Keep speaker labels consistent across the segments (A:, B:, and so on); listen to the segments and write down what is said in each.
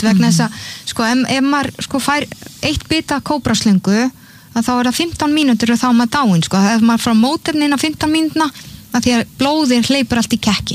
A: vegna þess að sko, ef maður sko fær 1 bita kóbraslöngu að þá það 15 mínútur og þá maður dáinn sko, ef maður frá mótefnin á 15 mínútna að því að blóðið hleypur allt í kekki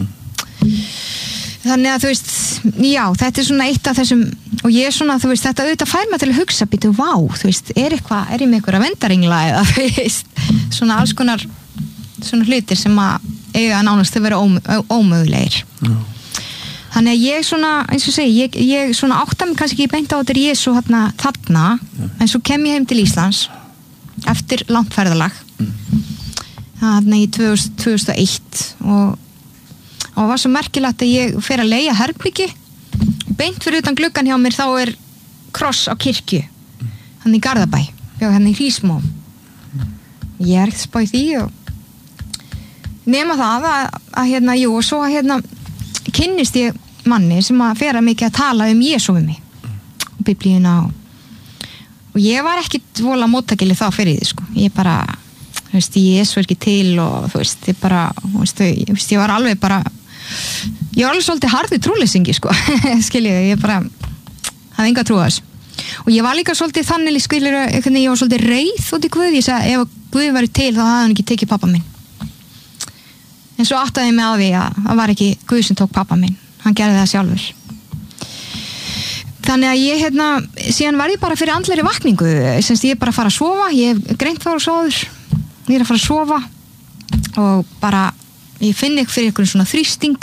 A: þannig að þú veist, já, þetta svona eitt af þessum, og ég svona, þú veist, þetta auðvitað fær maður til að hugsa, býtu, vá, þú veist, er ég með einhverja vendaringla eða, þú veist, svona alls konar svona hlutir sem að eiga nánast að vera ómögulegir. Þannig að ég svona, eins og segi, ég svona átta mig kannski ekki beint á þetta Jesú þarna, en svo kem ég heim til Íslands eftir langt ferðalag, þarna í 2001 og var svo merkilegt að ég fer að leigja herbyggi beint fyrir utan gluggan hjá mér þá kross á kirkju hann í Garðabæ, hann í Hrísmó ég ekkert spáð því og nema það að hérna, jú, og svo kynnist ég manni sem að fer að mikið að tala Jesú við mig og biblíuna og ég var ekki vola móttakileg þá fyrir því sko, ég bara þú veist, Jesú ekki til og þú veist, ég bara þú veist, ég var alveg bara ég var alveg svolítið harði trúleysingi sko skiljið, ég bara hafði enga trú á þess og ég var líka svolítið þannig skiljið, ég var svolítið reið út í Guð, ég sagði ef Guð væri til þá hafði hann ekki tekið pappa minn en svo áttaði ég mig á því að það var ekki Guð sem tók pappa minn, hann gerði það sjálfur þannig að ég síðan var ég bara fyrir andlegri vakningu semst ég bara að fara að sofa, ég hef greint þá og sóður ég að fara að sofa og bara ég finn ekki fyrir einhverjum svona þrýsting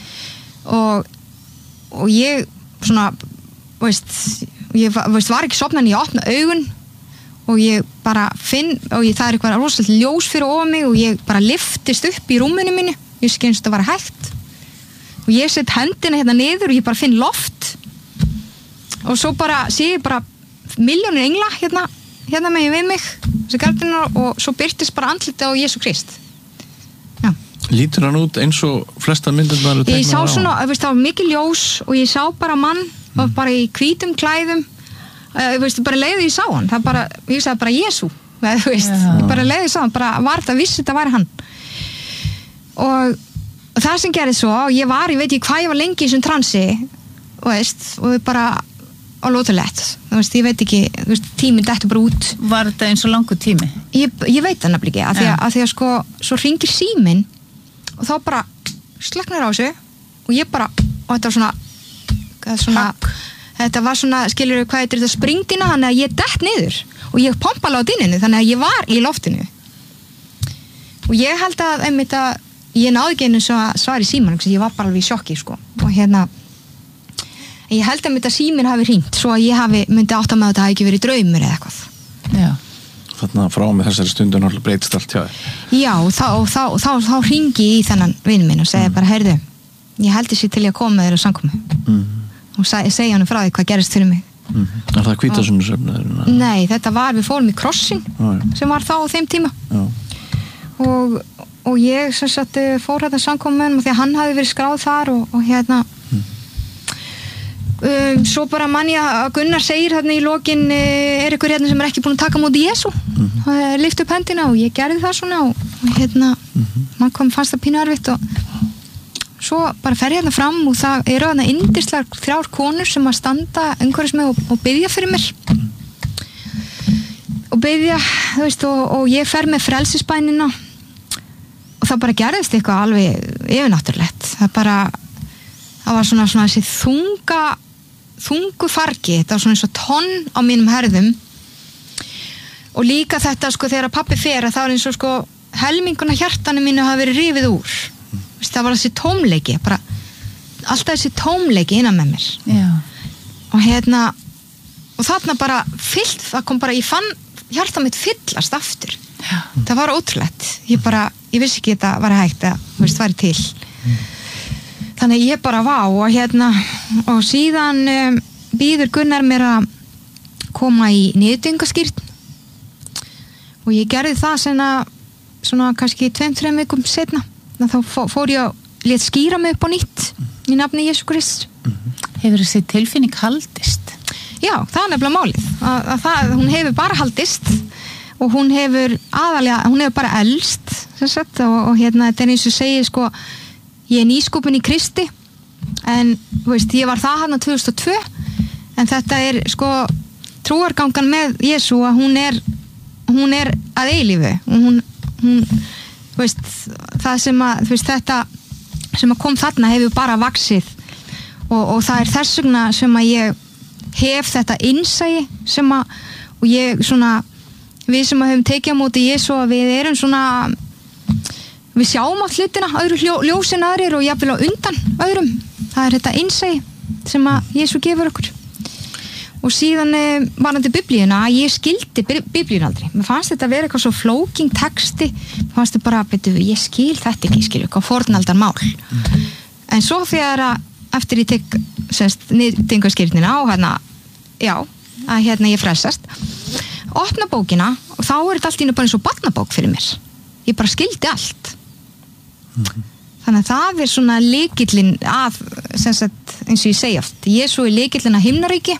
A: og ég svona ég var ekki sofnað en ég opna augun og ég bara finn og það eitthvað rosalega ljós fyrir ofan mig og ég bara lyftist upp í rúminu mínu ég skynst að það var hægt og ég set hendina niður og ég bara finn loft og svo bara sé ég bara milljónir engla hérna megin við mig þessi gardina og svo byrtist bara andlitið á Jesú Krist
B: Lítur hann út eins og flesta myndirnar
A: ég sá svona, það var mikið ljós og ég sá bara mann og bara í hvítum klæðum bara leiði ég sá hann ég sagði bara Jesú ég bara leiði ég sá hann, bara var það vissi þetta væri hann og það sem gerði svo, ég veit ekki hvað ég var lengi í þessum transi og bara alótulegt, ég veit ekki tíminn dettur bara út
C: Var þetta eins og langur tími?
A: Ég veit það nefnilega ekki, af því að sko svo hringir síminn og þá bara sleknar á þessu og ég bara, og þetta var svona þetta var svona, skilur hvað þetta springdina, þannig að ég dett niður og ég pompa alveg á dyninu, þannig að ég var í loftinu og ég held að einmitt að ég náði ekki einu svar í símanum, ég var bara alveg í sjokki sko, og ég held að síminn hafi hringt svo að ég myndi átta með að þetta hafi ekki verið draumur eða eitthvað
C: Já
B: Þarna frá með þessari stundu náttúrulega breytist allt hjá þér.
A: Já, þá hringi ég í þennan vinn minn og segi bara, heyrðu, ég held þessi til ég að koma með þér á samkomu. Og segja hann frá því hvað gerist fyrir mig.
B: Er það hvítasunnursöfn?
A: Nei, þetta var, við fórum í krossin sem var þá á þeim tíma. Og ég sem sagt fór hérna samkomu með hann og því að hann hafi verið skráð þar og svo bara manni að Gunnar segir hérna í lokin ykkur hérna sem ekki búin að taka móti Jesú lyft upp hendina og ég gerði það svona og mann fannst það pínu erfitt og svo bara fer ég hérna fram og það eru hérna yndislegar 3 konur sem að standa umhverfis mig og biðja fyrir mér og biðja þú veist og ég fer með frelsisbænina og það bara gerðist eitthvað alveg yfirnáttúrulegt það var svona þessi þungu fargi, þetta var svona eins og tonn á mínum herðum og líka þetta sko þegar pabbi fer að það var eins og sko helminguna hjartanu mínu hafi verið rifið úr það var þessi tómleiki bara, alltaf þessi tómleiki innan með mér og þarna bara fyllt, það kom bara, ég fann hjarta mitt fyllast aftur það var ótrúlegt, ég vissi ekki þetta var hægt að það væri til þannig ég bara vá og síðan býður Gunnar mér að koma í niðurdýfingaskírn og ég gerði það svona kannski 2-3 vikum setna þá fór ég að lét skýra mig upp á nýtt í nafni Jesú Krist
C: Hefur þessi tilfinning haldist?
A: Já, það er nefnilega málið hún hefur bara haldist og hún hefur bara elst og þetta er eins og segið sko ég er nýskupin í Kristi en þú veist, ég var það hann 2002 en þetta sko trúargangan með Jesú að hún er að eilífu og hún þú veist, það sem að þú veist, þetta sem að kom þarna hefur bara vaxið og það er þess vegna sem að ég hef þetta innsæi sem að og ég svona við sem að höfum tekið á móti Jesú að við erum svona við sjáum á hlutina öðru ljósin aðrir og jafnvel á undan öðrum það er þetta innsæi sem að Jesú gefur okkur og síðan varandi biblíuna að ég skildi biblíun aldrei mér fannst þetta vera eitthvað svo flóking texti mér fannst þetta bara, ég skil þetta ekki skilju, eitthvað fornaldar mál en svo þegar að eftir ég tek nýtingarskýrnina og að ég frelsast opna bókina og þá er þetta allt í einu bara eins og barnabók fyrir mér ég bara skildi allt þannig að það er svona lykillinn að eins og ég segi oft Jesú er lykillinn að himnaríki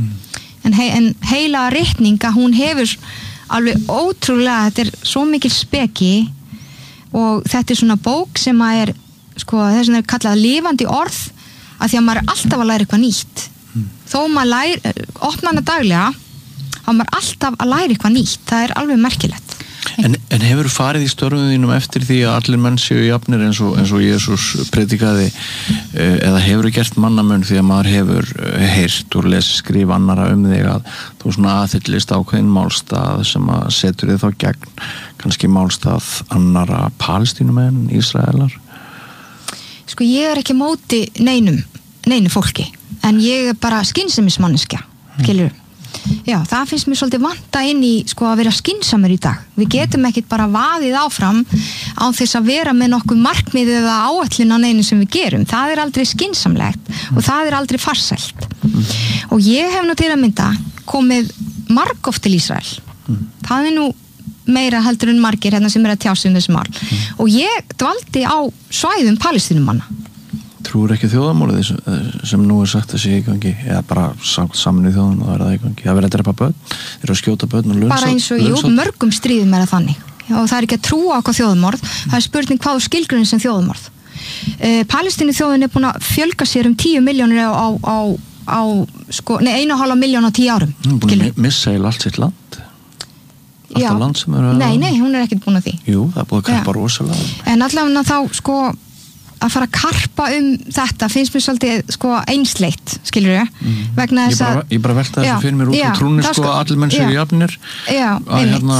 A: en heila ritning að hún hefur alveg ótrúlega þetta er svo mikil speki og þetta er svona bók sem að er sko þess að er kallað lifandi orð að því að maður er alltaf að læra eitthvað nýtt þó maður opna hana daglega þá maður alltaf að læra eitthvað nýtt það er alveg merkilegt
B: En hefur farið í störfum þínum eftir því að allir menn séu jafnir eins og Jesús predikaði eða hefur gert mannamun því að maður hefur heyrt og lesið skrif annara þig að þú svona aðhyllist ákveðin málstað sem að setur þið þá gegn kannski málstað annara Palestínumenn, Ísraelar?
A: Sko ég er ekki móti neinu fólki en ég er bara skynsemismanneskja skilur já, það finnst mér svolítið vanta inn í sko að vera skynsamur í dag við getum ekkit bara vaðið áfram án þess að vera með nokkuð markmið eða áætlun á neinu sem við gerum það er aldrei skynsamlegt og það er aldrei farsælt og ég hef nú til að mynda komið margoft til Ísrael það er nú meira heldur en margir hérna sem er að tjása þessi mál og ég dvaldi á svæðum Palestínumanna
B: Trúir ekki þjóðamálið sem nú er sagt að sé í gangi eða bara Sameinuðu þjóðanna og það er það í gangi það verður að drepa börn, þeir eru að skjóta börn og
A: bara eins og mörgum stríðum er það þannig og það er ekki að trúa okkur þjóðamorð það er spurning hvað þú skilgrunir sem þjóðamorð Palestínu þjóðin er búin að fjölga sér 10 milljónir á 1,5 miljón á 10 árum
B: búin að missa allt sitt land alltaf land sem eru
A: nei, hún er ekkert búin að því
B: jú, það er búin að karpa rosalega
A: en allavega þá sko að fara að karpa þetta finnst mér svolítið sko einsleitt skilur ég vegna þess að
B: ég bara velta þessu fyrir mér út og trúnir sko að allir menn séu jafnir að hérna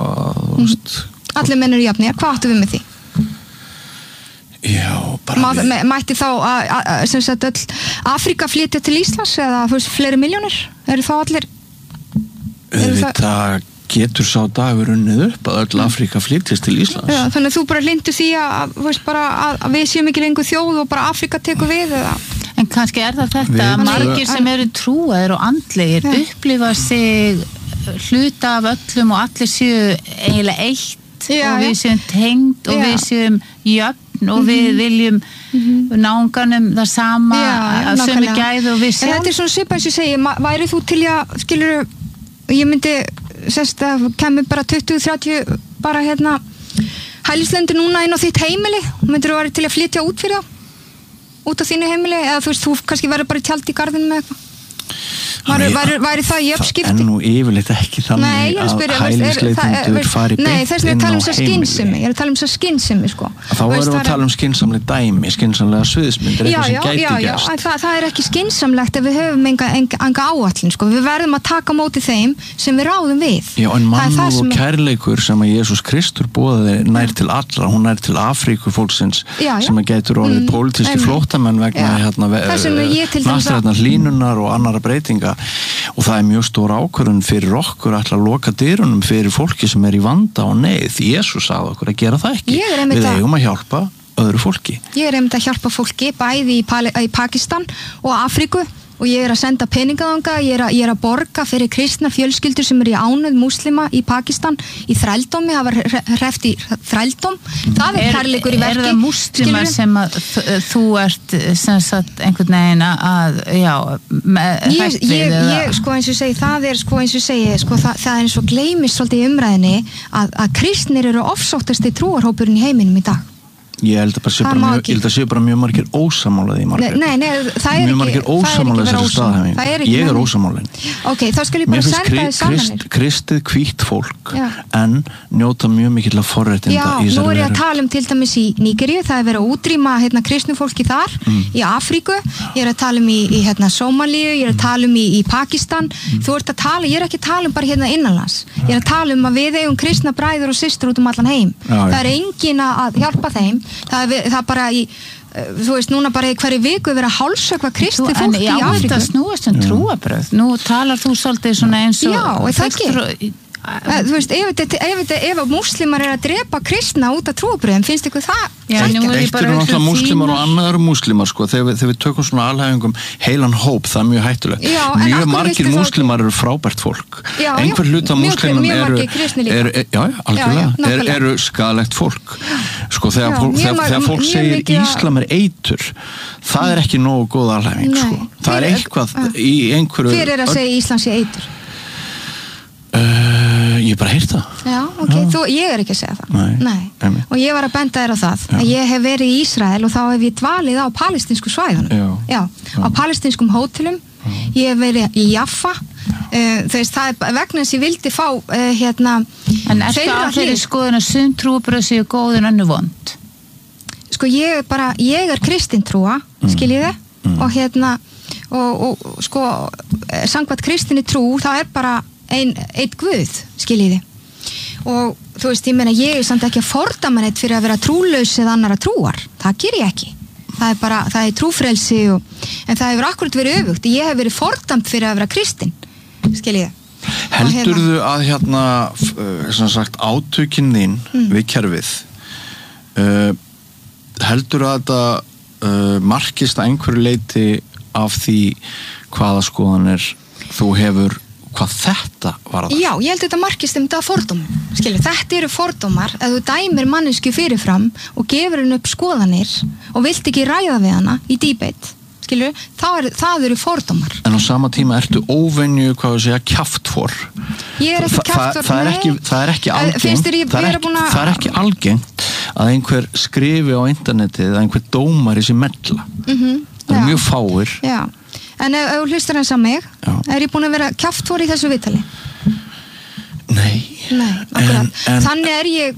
A: allir menn eru jafnir, hvað áttu við með því?
B: Já, bara
A: mætti þá að sem sagt öll Afrika flytja til Íslands eða fleiri milljónir eru þá allir
B: það getur sá dagur unnið upp að öll Afrika flytjast til Íslands
A: já, þannig að þú bara lindur því að við séum ekki lengur þjóð og bara Afrika tekur við eða
C: en kannski er það þetta að margir sem eru trúaðir og andlegir upplifa sig hluta af öllum og allir séu eiginlega eitt og við séum tengd og við séum jöfn og við viljum náunganum það sama að sömu gæði og við
A: sjálf en þetta er svona svipað eins og ég segi væri þú til að skilur ég myndi sérst að kemur bara 20-30 bara hérna hælislendur núna inn á þitt heimili og myndir þú vera til að flytja út fyrir þá út á þínu heimili eða þú veist þú kannski verður bara í tjald í garðinu með eitthvað væri það í uppskipti
B: en nú yfirleitt ekki þannig að hælisleitendur fari beint inn á heimili
A: ég er að tala um þess að skynsemi sko
B: þá erum við að tala um skynsamleg dæmi skynsamlega sviðsmyndir eitthvað sem gæti gerst
A: það er ekki skynsamlegt ef við höfum enga áætlun sko við verðum að taka móti þeim sem við ráðum við
B: já en mannúð og kærleikur sem að Jesús Kristur boðaði nær til allra hún nær til Afríku fólksins sem að gætur orðið pólitíski flóttamenn vegna nastrænnar hlýnunar og annarra breytinga og það er mjög stór ákvörðun fyrir okkur að loka dyrunum fyrir fólki sem er í vanda og neyð Jesús sagði okkur að gera það ekki við eigum að hjálpa öðru fólki
A: ég er einmitt að hjálpa fólki bæði í Pakistan og Afríku og ég er að senda peninga þangað, ég er að borga fyrir kristnar fjölskyldur sem eru í ánauð múslima í Pakistan, í þrældómi hafa hreft í þrældóm það er kærleikur í verki
C: er það múslimar sem að þú ert sem sagt einhvern veginn að
A: ég sko eins og segi það er sko eins og segi sko það er eins og gleymist svolítið í umræðinni að kristnir eru ofsóttasti trúarhópurinn í heiminum í dag
B: Ég held að sé bara mjög margir ósamála því Margrét.
A: Nei, það er
B: mjög margir ósamála þessari staðhæfingu. Ég er ósamálinn.
A: Ok, þá skal ég bara senda þið sannanir.
B: Mér finnst kristið hvítt fólk en njóta mjög mikill að forréttinda í þessari
A: veru. Já, nú er ég að tala til dæmis í Nígeríu, það er verið að útrýma kristnu fólki þar, í Afríku, ég er að tala í Sómalíu, ég er að tala í Pakistan. Þú ert að tala, ég er ekki að tala bara innanlands. Ég er að tala að við eigum kristna bræður og systur út allan heim. Það er engin að hjálpa þeim. Það er bara þú veist, núna bara í hverju viku verið að hálsökva kristið fólk í Afríku.
C: Þetta snúast trúarbrögð. Nú talar þú svolítið svona eins og...
A: Já, það ekki. Þú veist, ef múslimar að drepa kristna út af trúarbröðum, finnst ykkur það?
B: Eitt eru náttúrulega múslimar og annað eru múslimar, sko. Þegar við tökum svona alhæfingum heilan hóp, það er mjög hættulegt. Mjög margir múslimar eru frábært fólk. Einhver hluta múslimum eru skaðlegt fólk. Sko, þegar fólk segir Íslam er eitur, það er ekki nógu góð alhæfing, sko. Það er eitthvað í einhverju...
A: Hver er að segja Íslam sé eitur?
B: Ég bara heyrt það.
A: Já, ok, ég er ekki að segja það. Nei. Og ég var að benda þér á það að ég hef verið í Ísrael og þá hef ég dvalið á palestínsku svæðunum. Já, á palestínskum hótelum. Ég hef verið í Jaffa. Það er vegna þess ég vildi fá
C: En ertu á þeirri skoðun að sum trúarbrögð séu góð en önnur vond?
A: Sko ég er kristintrúa, skiljið þið? Og sko samkvæmt kristinni trú, það er bara einn Guð, skiljiði. Og þú veist, ég meina, ég er samt ekki að fordæma neitt fyrir að vera trúlaus eða annara trúar. Það ger ég ekki. Það er trúfrelsi en það hefur akkurat verið öfugt. Ég hef verið fordæmt fyrir að vera kristin, skiljiði.
B: Heldurðu að sem sagt, átökin þín við kerfið, heldurðu að þetta markist að einhverju leyti af því hvaða skoðanir þú hefur hvað þetta var að það?
A: Já, ég held að þetta markist þetta fordómum. Þetta eru fordómar að þú dæmir mannesku fyrirfram og gefur henni upp skoðanir og vilt ekki ræða við hana í debate. Það eru fordómar.
B: En á sama tíma ertu óvenju, hvað þú segja, kjaftfor.
A: Ég er ekki kjaftfor.
B: Það er ekki algengt. Það er ekki algengt að einhver skrifi á internetið að einhver dómari sé mella. Það er mjög fáir.
A: Já. En ef þú hlustar hans að mig, er ég búin að vera kjaftfor í þessu viðtali?
B: Nei,
A: akkurat. Þannig er ég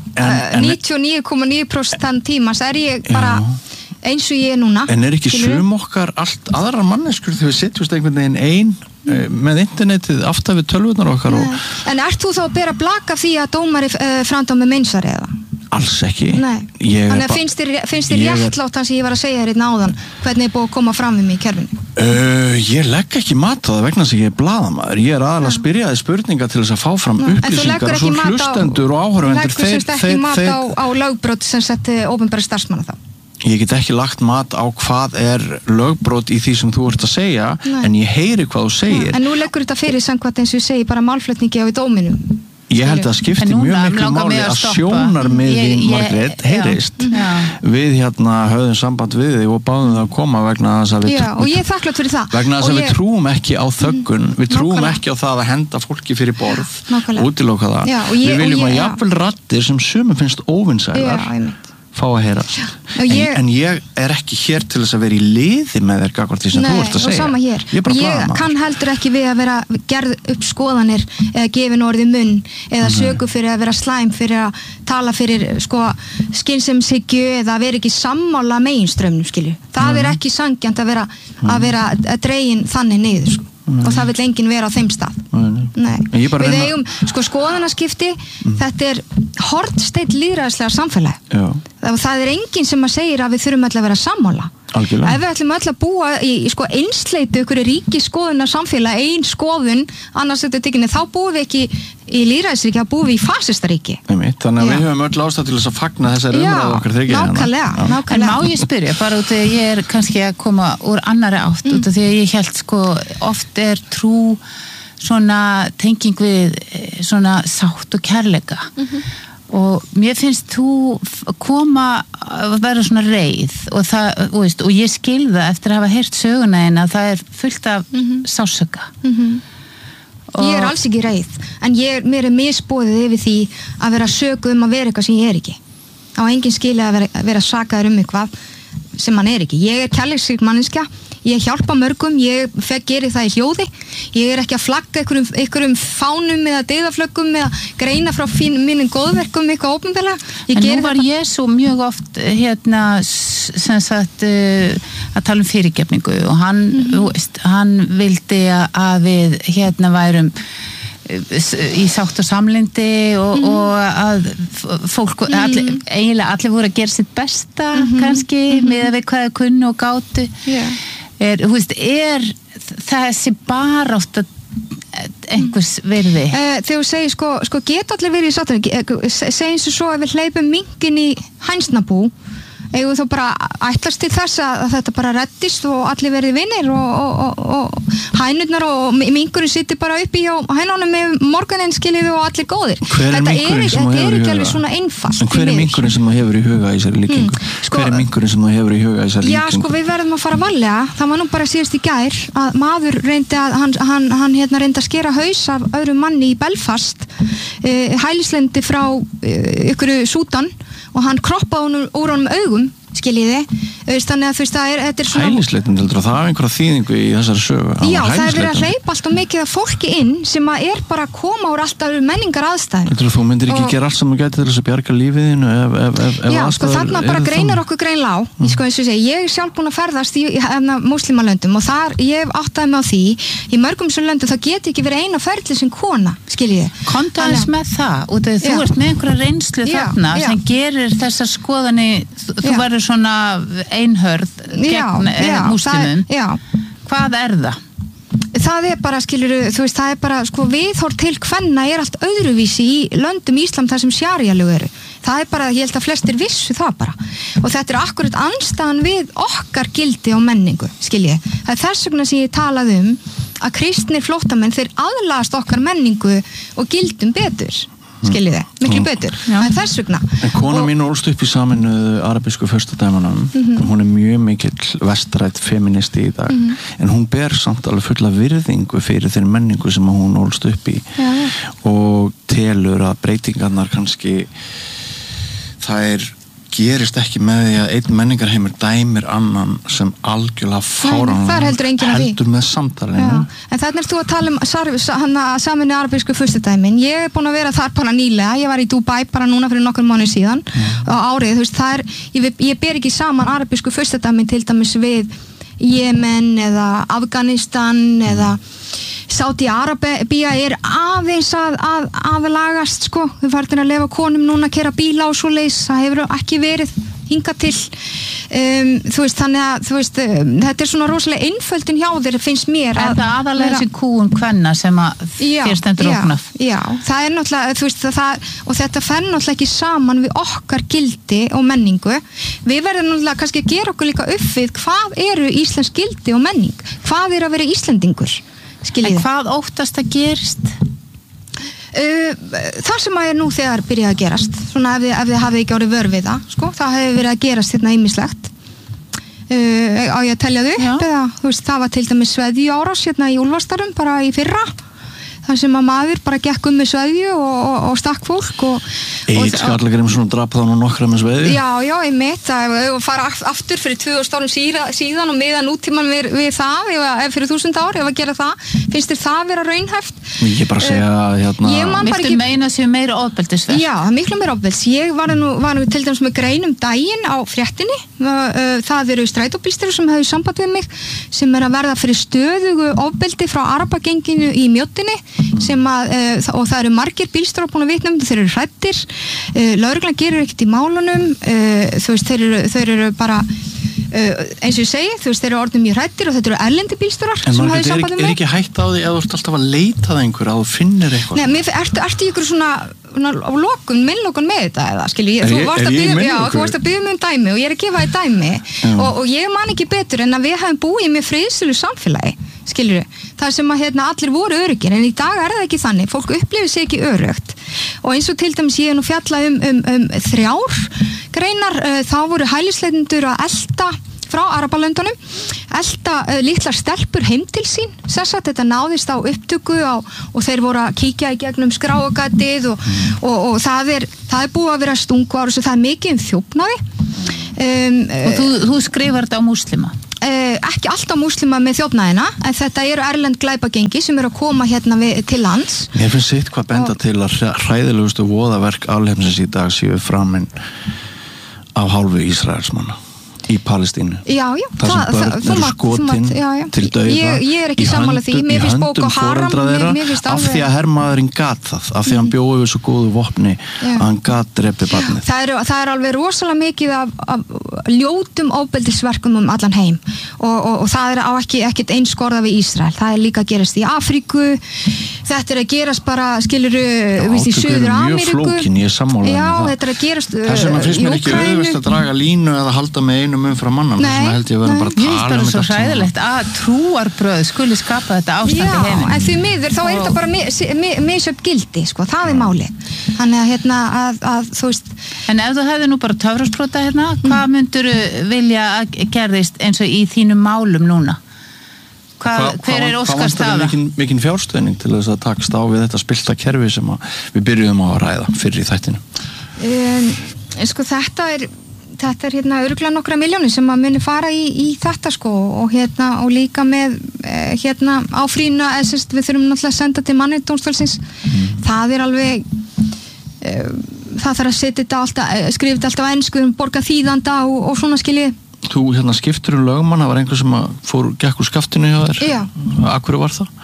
A: 99,9% þann tímas, er ég bara eins og ég er núna.
B: En er ekki sum okkar allt aðra manneskur þegar við setjumst einhvern veginn með internetið aftar við tölvurnar okkar?
A: En ert þú þá að bera blaka því að dómari framdá með meinsari eða?
B: Alls ekki.
A: Þannig að finnst þér réttlátt hans sem ég var að segja þér áðan hvernig er búið að koma fram við mig í kerfinu?
B: Ég legg ekki mat á það vegna þess að ég er blaðamaður. Ég er aðalega að spyrja þig spurninga til þess að fá fram upplýsingar og svo hlustendur og áhorfendur.
A: Leggur semst ekki mat á lögbrot sem setti opinbera starfsmanna þá?
B: Ég get ekki lagt mat á hvað er lögbrot í því sem þú ert að segja, en ég heyri hvað þú segir.
A: En nú leggur þetta fyrir samkvæmt eins og ég segi bara málflutningi á í dóminum.
B: Ég held að skipti mjög miklu máli að sjónarmiðin Margrét heyrist. Við höfðum samband við þig og báðum það að koma vegna þess að
A: og ég er þakklátt fyrir það.
B: Vegna þess að við trúum ekki á þöggun, við trúum ekki á það að henda fólki fyrir borð, útiloka það. Við viljum að jafnvel raddir sem sumum finnst óvinsælar fá að heyrast. En ég er ekki hér til þess að vera í liði með þér gagnvart því sem þú ert að segja.
A: Og sama hér. Ég kann heldur ekki við að vera gerð upp skoðanir eða gefin orðið munn eða sögu fyrir að vera slæm fyrir að tala fyrir skynsemshyggju eða að vera ekki sammála meginstraumnum, skilju. Það er ekki sanngjarnt að vera dregin þannig niður, og það vil enginn vera á þeim stað. Við eigum skoðanaskipti, þetta er hornsteinn lýðræðislega samfélagi. Það er enginn sem að segir að við þurfum öll að vera sammála.
B: Algjörlega.
A: Ef við ætlum öll að búa í einsleitu ykkur ríki skoðunar samfélag, ein skoðun, annars þetta tekinni, þá búum við ekki í lýðræðisríki, þá búum við í fasistaríki.
B: Þannig að við höfum öll ástæð til þess að fagna þessari umræðu okkar þegar
A: nákvæmlega.
C: En má ég spyrja, bara út að ég er kannski að koma úr annari átt, út af því að ég held oft er trú svona tenging við svona sátt og kærleika. Og mér finnst þú koma að vera svona reið og ég skil það eftir að hafa heyrt söguna en að það er fullt af sásöka.
A: Ég er alls ekki reið, en mér er misboðið yfir því að vera sögu að vera eitthvað sem ég er ekki. á engin skilið að vera sakaður eitthvað sem hann ekki. Ég kærleiksrík manneskja, ég hjálpa mörgum, ég geri það í hljóði, ég ekki að flagga einhverjum fánum eða deyðaflöggum eða greina frá mínum góðverkum eitthvað ópenbarlega.
C: En nú var Jesú mjög oft sem sagt að tala fyrirgefningu og hann, hann vildi að við værum í sátt og samlyndi og að fólk eiginlega allir voru að gera sitt besta kannski með að við hvaða kunnu og gátu er þessi barátta einhvers virði?
A: Þegar þú segir sko geta allir verið í sátt segjum svo ef við hleypum minkinn í hænsnabú eigum þá bara ætlast til þess að þetta bara reddist og allir verið vinnir og hænurnar og minkurinn situr bara upp í hjá hænunum með morguninn skiljiðu og allir góðir. Þetta er ekki alveg svona einfalt.
B: En hver minkurinn sem þú hefur í huga í þessari líkingu? Hver minkurinn sem þú hefur í huga í þessari líkingu?
A: Já, við verðum að fara varlega. Það var nú bara síðast í gær að maður reyndi að hann reyndi að skera haus af öðrum manni í Belfast hælislendi frá ykkur Súdan og hann kroppaði úr honum augum skiljiði, þannig að þetta er svona
B: hælisleitandi heldur það er einhverja þýðingu í þessari sögu.
A: Já, það er verið að hleypa allt og mikið af fólki inn sem að bara að koma úr alltaf menningar aðstæður.
B: Heldur þú myndir ekki gera allt sem þú gæti til þess að bjarga lífiðinu ef
A: já, þarna bara greinar okkur greinlega á eins og ég er sjálf búin að ferðast í múslimalöndum og þar ég áttaði mig á því í mörgum sem löndum það geti ekki verið eina ferli sem kona, skiljiði.
C: Komdu aðeins með það út af þú ert með einhverja reynslu þarna sem gerir þessar skoðanir þú verður svona einhörð gegn múslimum. Hvað er það?
A: Það er bara, skilurðu, þú veist, það er bara viðhorf til kvenna er allt öðruvísi í löndum Íslam þar sem sjaríalög eru. Það er bara, ég held að flestir vissu það bara. Og þetta er akkurat andstæðan við okkar gildi og menningu, skiljið. Það er þess vegna sem ég talaði að kristnir flóttamenn þeir aðlagast okkar menningu og gildum betur. Skiljiði, miklu betur. Það er þess vegna.
B: En kona mín ólst upp í Sameinuðu arabísku furstadæmunum. Hún er mjög mikill vestrætt feministi í dag. En hún ber samt alveg fulla virðingu fyrir þeirri menningu sem hún ólst upp í. Og telur að breytingarnar kannski það gerist ekki með því að einn menningarheimur dæmir annan sem algjörlega fáránlega heldur með samtalinu.
A: En þannig er þú að tala Sameinuðu arabísku furstadæmin. Ég er búin að vera þar bara nýlega. Ég var í Dubai bara núna fyrir nokkur mánuð síðan á árið. Þú veist, ég ber ekki saman arabísku furstadæmin til dæmis við Jemen eða Afganistan eða Sádi-Arabía er aðeins að aðlagast þau farnir að lefa konum núna að keyra bíla og svoleiðis, það hefur ekki verið hingað til þú veist, þannig að þetta er svona rosalega einföldin hjá þér finnst mér
C: að það aðalega þessi kúun kvenna sem að þér stendur óknaf.
A: Já, það er náttúrulega þú veist, og þetta fer náttúrulega ekki saman við okkar gildi og menningu. Við verðum náttúrulega kannski að gera okkur líka upp við hvað eru íslensk gildi og menning, hvað er að vera Íslendingur.
C: En hvað óttast að gerist?
A: Það sem að nú þegar byrjaði að gerast svona ef þið hafið ekki orðið vör við það hefði verið að gerast hérna ýmislegt á ég að telja þau upp eða þú veist það var til dæmis sveðjuárás hérna í Úlfarstarum bara í fyrra þar sem að maður bara gekk með sveðju og stakk fólk
B: Egill Skallagrímsson drap þá nú nokkra með sveðju.
A: Já, ég mitt að fara aftur fyrir 2000 árum síðan og miða nútíman við það ef fyrir 1000 ár, ef að gera það finnst þér það vera raunhæft?
B: Ég bara segja
C: Viltu meina sér meira ofbeldisverk?
A: Já, miklu meira ofbeldis. Ég var nú til dæmis með grein daginn á fréttinni það eru strætóbílstjórar sem hefur samband við mig sem að verða fyrir stöðugu ofbeldi frá Arabagenginu í Mjóttinni og það eru margir bílstjórar búin að vitna þeir eru hræddir, lögreglan gerir ekkert í málunum þú veist, þeir eru bara eins og ég segi, þú veist, þeir eru orðin mjög hræddir og þetta eru erlendi bílstjórar
B: sem hafði samband við mig. En ekki hætt á því að þú ert alltaf að leita að einhver að þú finnir eitthvað?
A: Nei, ertu ykkur svona á minnlokun með þetta eða, skilji, þú varst að biðja mig dæmi og ég er að gefa þér dæmi og ég man ekki betur en að við hefum búið með friðsölu samfélagi, skilju, það sem að allir voru öruggir, en í dag er það ekki þannig, fólk upplifir sig ekki öruggt og eins og til dæmis ég nú fjalla um 3 greinar, þá voru hælisleitendur að elta frá Arabalöndunum, elta litlar stelpur heim til sín, sagt þetta náðist á upptöku og þeir voru að kíkja í gegnum skráagatið og það er búið að vera stungu ára, það er mikið þjófnaði.
C: Og þú skrifar þetta á múslima?
A: Ekki alltaf múslima með þjófnaðina, en þetta eru erlend glæpagengi sem eru að koma hérna til lands.
B: Mér finnst sitt hvað benda til að hræðilegustu voðaverk alheimsins í dag séu framin af hálfu Ísraelsmanna í Palestínu.
A: Já,
B: það sem börn eru skotin til dauða
A: ég er ekki sammála því, mér finnst Boko Haram
B: af því að hermaðurinn gat það, af því að hann bjóði við svo góðu vopni að hann gat drepi barnið.
A: Það er alveg rosalega mikið af ljótum ofbeldisverkum allan heim og það er á ekkert einskorða við Ísrael, það er líka að gerast í Afríku, þetta er að gerast bara, skilurðu, í Suður Ameríku.
B: Mjög flókin, ég er sammála
A: Já, þetta er að gerast í
B: Úkraínu. Þess vegna finnst mér ekki auðvist að draga línu eða halda með einu umfram mannan, þess vegna held ég að vera bara að tala
C: þetta. Það er svo hræðilegt að trúarbröð skuli skapa þetta ástand í heiminn.
A: Já, en því miður, þá er þetta bara misjöfn gildi, sko, það er máli. Þannig að þú veist.
C: En ef þú hefði nú bara töfrasprota hérna, hvað myndur vilja að gerðist eins og í þínum málum núna? Hver er óskast
B: af það? Mikinn fjárstuðning til þess að takast á við þetta spilta kerfi sem við byrjuðum á að ræða fyrir í þættinu?
A: Sko þetta er hérna örugglega nokkra milljónir sem að muni fara í þetta sko og líka með hérna áfrýna, við þurfum náttúrulega að senda til Mannréttindadómstólsins. Það er alveg það þarf að setja þetta alltaf, skrifa þetta alltaf á ensku, borga þýðanda og svona skiljið.
B: Þú skiptur lögmann, það var einhver sem gekk úr skaftinu hjá þér.
A: Já.
B: Af hverju var það?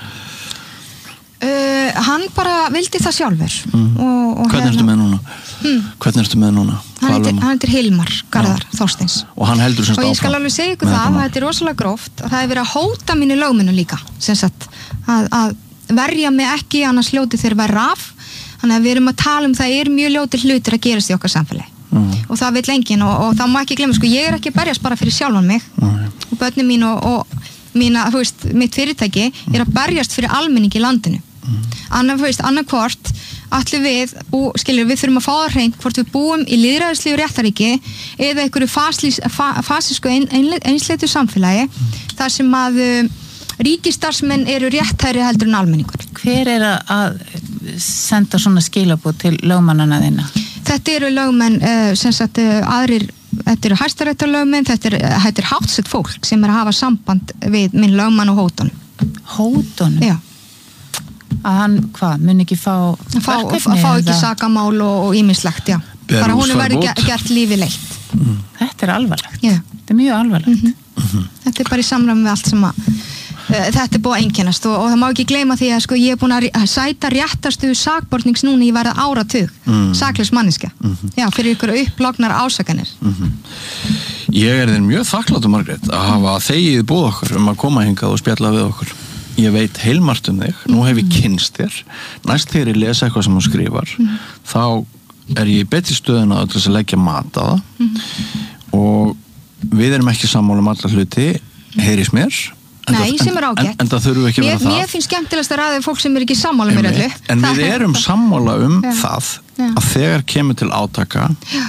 A: Hann bara vildi það sjálfur.
B: Hvernig ertu með núna? Hvernig ertu með núna?
A: Hann heitir Hilmar Garðar Þorsteins.
B: Og hann heldur semst áfram.
A: Og ég skal alveg segja ykkur það, þetta er rosalega gróft. Það er verið að hóta mínu lögmennu líka, sem sagt, að verja mig ekki, annars ljóti þeir verra af. Þannig að við erum að tala það er mjög ljótir hlutir að gerast í okkar samfélagi. Og það vill enginn og það má ekki glemma, sko, ég er ekki að berjast bara fyrir sjálfan mig og börnin mín og mína, þú veist, mitt fyrirtæki er að berjast fyrir almenning í landinu. Annarkvort allir við þurfum að fá það hreint hvort við búum í lýðræðislegu réttaríki eða einhverju fasísku einsleitu samfélagi þar sem að ríkisstarfsmenn eru réttæri heldur en almenningur.
C: Hver er að senda svona skilaboð til lögmannana þína?
A: Þetta eru lögmenn, aðrir, þetta eru hæstaréttarlögmenn, þetta er háttsett fólk sem er að hafa samband við minn lögmann og hótunum.
C: Hótunum?
A: Já.
C: Að hann, mun ekki fá verkefni?
A: Fá ekki sakamál og ýmislegt, já. Bara hún verði gert lífi leitt.
C: Þetta er alvarlegt.
A: Já.
C: Þetta er mjög alvarlegt.
A: Þetta er bara í samræmi við allt sem þetta er búið að einkennast og það má ekki gleyma því að sko ég er búin að sæta réttarstöðu sakbornings núna í verða áratug saklaus manneskja fyrir ykkur upplognar ásakanir.
B: Ég er þér mjög þakklátur, Margrét, að hafa þegið búið okkur að koma hingað og spjalla við okkur. Ég veit heilmargt þig, nú hef ég kynst þér, næst þegar ég lesa eitthvað sem þú skrifar þá er ég í betri stöðuna til þess að leggja mat á það og við erum ekki sammála alla hluti, heyrist mér.
A: Nei, sem er ágætt.
B: En það þurfum ekki að vera það.
A: Mér finnst skemmtilegast að ræða fólk sem er ekki sammála mér öllu.
B: En við erum sammála það að þegar kemur til átaka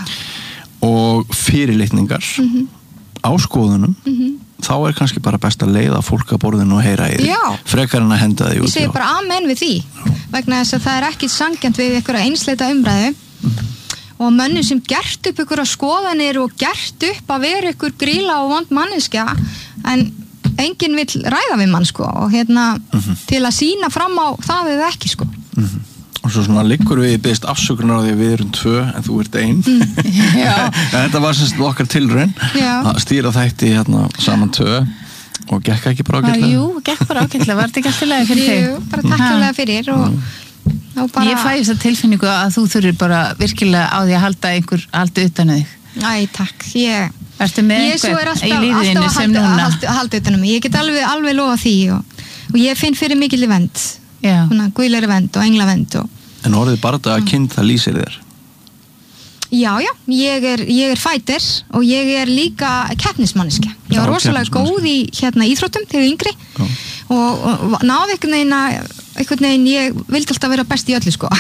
B: og fyrirlitningar á skoðunum þá er kannski bara best að leiða fólk að borðinu og heyra í því. Frekar en að henda því út.
A: Ég segi bara amen við því. Vegna þess að það er ekki sanngjarnt við einhverja einsleita umræðu og mönnum sem gert upp einhverja skoðanir og gert upp að vera einhver gríla og vond manneskja en enginn vill ræða við mann sko og til að sýna fram á það eða ekki sko.
B: Og svo svona liggur við beðist afsökunar á því að við erum 2 en þú ert 1. En þetta var semst okkar tilraun að stýra þætti saman 2 og gekk ekki bara ágætlega?
C: Jú, gekk bara ágætlega, var þetta ekki alltilega fyrir þig?
A: Jú, bara takkjulega fyrir og bara...
C: Ég fæ þess að tilfinningu að þú þurfir bara virkilega á því að halda utan þig.
A: Æ, takk,
C: Ertu með eitthvað í lífiðinu sem núna?
A: Að halda utan mig. Ég get alveg lofa því og ég finn fyrir mikil vernd. Guðlegri vernd og englavend.
B: En orðið bara þetta að kynnt það lýsir þér?
A: Já, ég er fighter og ég er líka keppnismanniska. Ég var rosalega góð í íþróttum þegar yngri og náði einhvern veginn ég vildi alltaf vera best í öllu sko.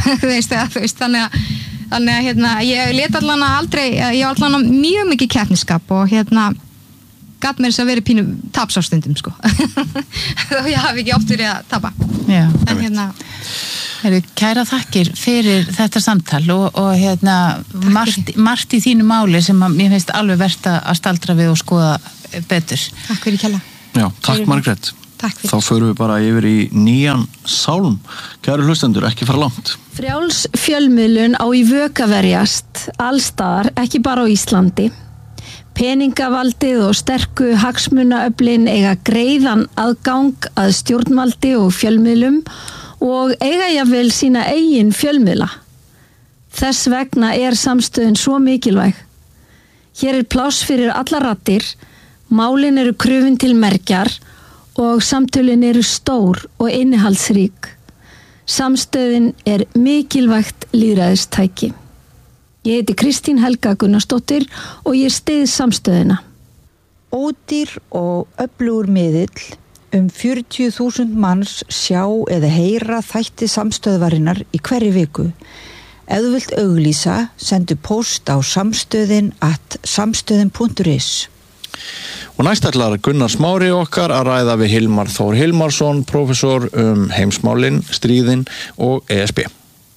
A: Þannig að ég let allan aldrei, ég var allan mjög mikið keppnisskap og gat mér þess að vera pínu tapsástundum sko og ég hafi ekki oft verið að tapa.
C: Já.
A: En
C: kæra þakkir fyrir þetta samtal og margt í þínu máli sem mér finnst alveg vert að staldra við og skoða betur.
A: Takk fyrir kjalla.
B: Já, takk Margrét.
A: Takk fyrir.
B: Þá förum við bara yfir í nýjan sálm. Kæru hlustendur, ekki fara langt.
D: Frjáls fjölmiðlun á í vök að verjast allstaðar, ekki bara á Íslandi. Peningavaldið og sterku hagsmunaöflin eiga greiðan aðgang að stjórnvaldi og fjölmiðlum og eiga jafnvel sína eigin fjölmiðla. Þess vegna samstöðin svo mikilvæg. Hér pláss fyrir allar raddir, málin eru krufin til mergjar og samtölin eru stór og innihaldsrík. Samstöðin mikilvægt lýðræðistæki. Ég heiti Kristín Helga Gunnarsdóttir og ég styð samstöðina.
E: Ódýr og öflugur miðill 40.000 manns sjá eða heyra þætti samstöðvarinnar í hverri viku. Ef þú vilt auglýsa, sendu post á samstöðin.is.
B: Og næst ætlar Gunnar Smári okkar að ræða við Hilmar Þór Hilmarsson, prófessor heimsmálin, stríðin og ESB.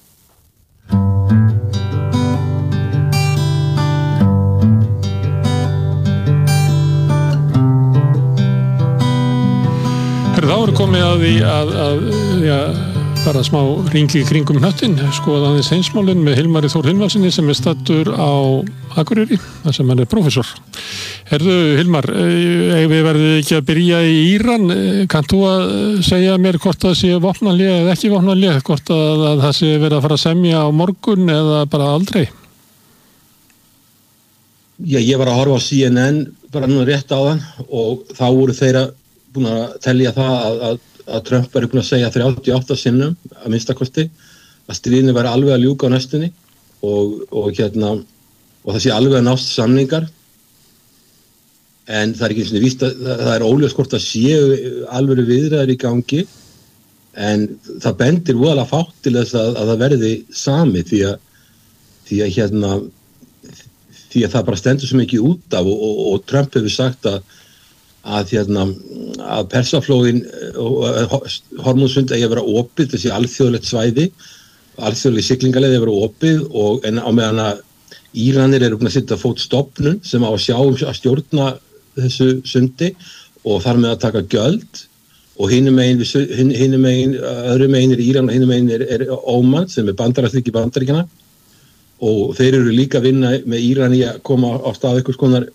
F: Þá komið að því að bara smá ringi kringum hnöttin, skoða aðeins heimsmálin með Hilmari Þór Hilmarssoni sem stattur á Akureyri, þar sem hann prófessor. Herðu Hilmar, við verðum ekki að byrja í Íran, kannt þú að segja mér hvort það sé vopnahlé eða ekki vopnahlé, hvort að það sé verið að fara að semja á morgun eða bara aldrei?
G: Já, ég var að horfa á CNN bara nú rétt áðan og þá voru þeirra búin að telja það að Trump búin að segja 38 sinnum að minnstakosti að stríðinu væri alveg að ljúka á næstunni og það sé alveg að nást samningar en það ekki eins og víst að það óljóst hvort að séu alveg viðræður í gangi en það bendir voðalega fátt til þess að það verði sami því að það bara stendur svo mikið út af og Trump hefur sagt að Persaflóin og Hormúzsund eigi að vera opið þessi alþjóðlegt svæði alþjóðleg siglingarleið eigi að vera opið en á meðan að Íranir eru búin að setja fót stofnun sem á að sjá að stjórna þessu sundi og þar með að taka gjöld og hinum megin öðrum megin Íran og hinum megin Óman sem bandaraþryggi Bandaríkjanna og þeir eru líka að vinna með Íran í að koma á stað einhvers konar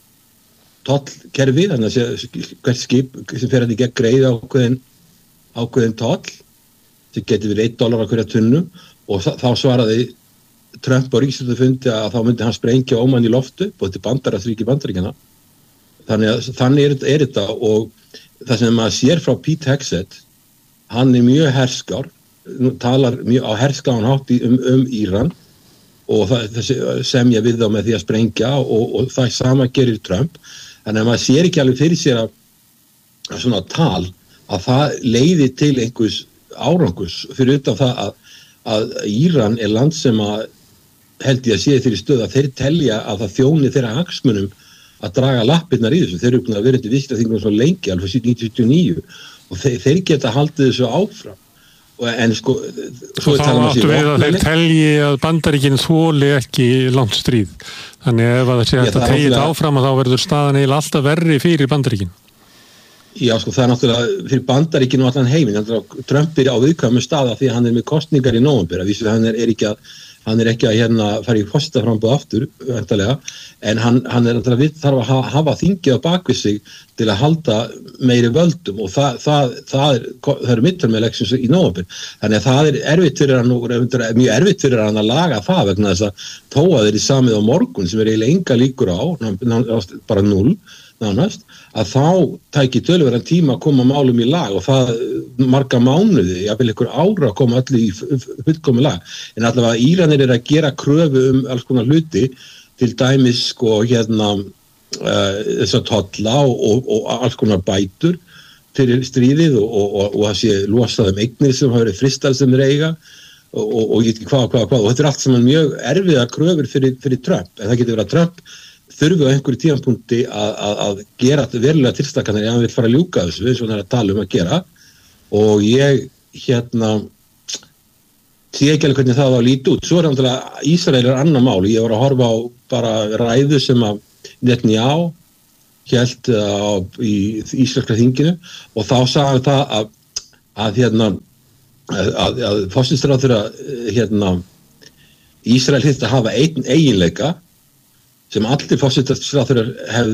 G: tollkerfi, þannig að hvert skip sem fer að því gegn greiða ákveðin toll sem getur verið $1 á hverja tunnu og þá svaraði Trump á ríkisstjórnarfundi að þá myndi hann sprengja Óman í loftu og þetta bandaraþryggi Bandaríkjanna þannig þetta og það sem maður sér frá Pete Hegseth hann mjög herskár talar mjög á herskáan hátt Íran og það semja við þá með því að sprengja og það sama gerir Trump þannig að maður sér ekki alveg fyrir sér að svona tal að það leiði til einhvers árangus fyrir utan það að Íran land sem að held ég að sé þeirri stöð að þeir telja að það þjóni þeirra hagsmunum að draga lappirnar í þessu. Þeir eru búin að vera til viðskiptaþingum svo lengi, alveg 1979 og þeir geta haldið þessu áfram. En sko,
F: svo þá áttu við að þeir telji að Bandaríkin þoli ekki langt stríð. Þannig ef það sé að þetta tegið áfram að þá verður staðan eiginlega alltaf verri fyrir Bandaríkin.
G: Já, sko, það náttúrulega fyrir Bandaríkin og allan heiminn. Trump á viðkvæmu staða því að hann með kosningar í nóvember. Hann er ekki að fara í forsetaframboð aftur, vendarlega, en hann þarf að hafa þingið á bakvið sig til að halda meiri völdum og það eru midterm elections í nóvember. Þannig að það er erfitt fyrir hann, mjög erfitt fyrir hann að laga það vegna þess að þó að þeir í samið á morgun sem eiginlega enga líkur á, bara 0, nánast, að þá tæki töluverðan tíma að koma málum í lag og það marga mánuði, jafnvel einhver ára að koma allir í fullkomi lag. En allavega Íranir að gera kröfu alls konar hluti, til dæmis sko þessa tolla og alls konar bætur fyrir stríðið og það sé losað eignir sem hafa verið fristar sem þeir eiga og ég veit ekki hvað og þetta allt saman mjög erfiðar kröfur fyrir Trump, en það getur verið að Trump þurfi á einhverju tímapunkti að gera verulega tilstakanir ef hann vil fara að ljúka þessu, eins og hann að tala að gera og ég sé ekki alveg hvernig það var að líta út. Svo náttúrulega Ísrael annar mál. Ég var að horfa á bara ræðu sem að Netanyahu hélt í ísraelska þinginu og þá sagði það að forsætisráðherra Ísrael þyrfti að hafa einn eiginleika sem allir forsætisráðherrar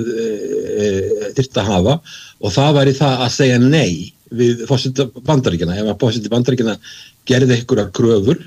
G: þyrfti að hafa og það væri það að segja nei við forseti Bandaríkjanna. Ef að forseti Bandaríkjanna gerði einhverjar kröfur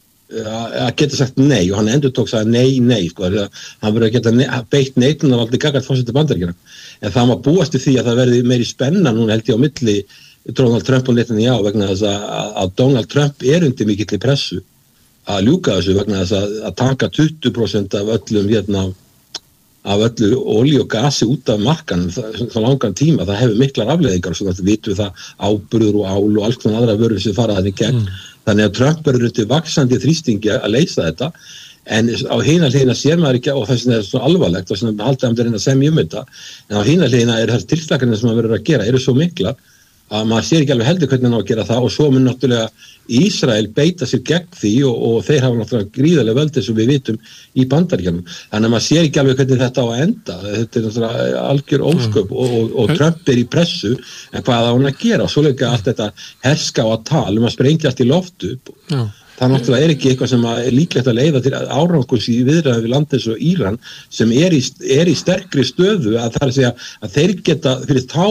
G: að geta sagt nei og hann endurtók sagði nei sko, hann verður að geta beitt neitunarvaldi gagnvart forseti Bandaríkjanna en það má búast við því að það verði meiri spenna núna held ég á milli Donald Trump og Netanyahu vegna þess að Donald Trump undir mikilli pressu að ljúka þessu vegna þess að taka 20% af öllum af öllu olíu og gasi út af markanum það langan tíma, það hefur miklar afleiðingar og svona vitum við það áburður og ál og alls konar aðra vörur sem fara þannig gegn þannig að Trump verður undir vaxandi þrýstingi að leysa þetta en á hina hliðina sér maður ekki og þess vegna er svo alvarlegt og svona haldið að reyna að semja þetta en á hina hliðina er þess tilslakanir sem maður verður að gera eru svo miklar að maður sér ekki alveg heldur hvernig hann á að gera það og svo mun náttúrulega Ísrael beita sér gegn því og þeir hafa náttúrulega gríðarlega völd eins og við vitum í Bandaríkjunum. Þannig að maður sér ekki alveg hvernig þetta á að enda. Þetta er náttúrulega algjör ósköp og Trump í pressu en hvað á hann að gera? Svo líka allt þetta herska á að tala að sprengja allt í loftu. Það náttúrulega ekki eitthvað sem er líklegt að leiða til árangurs í viðræðum við land eins og Íran sem er í sterkri stöðu að það er að segja að þeir geta fyrir þá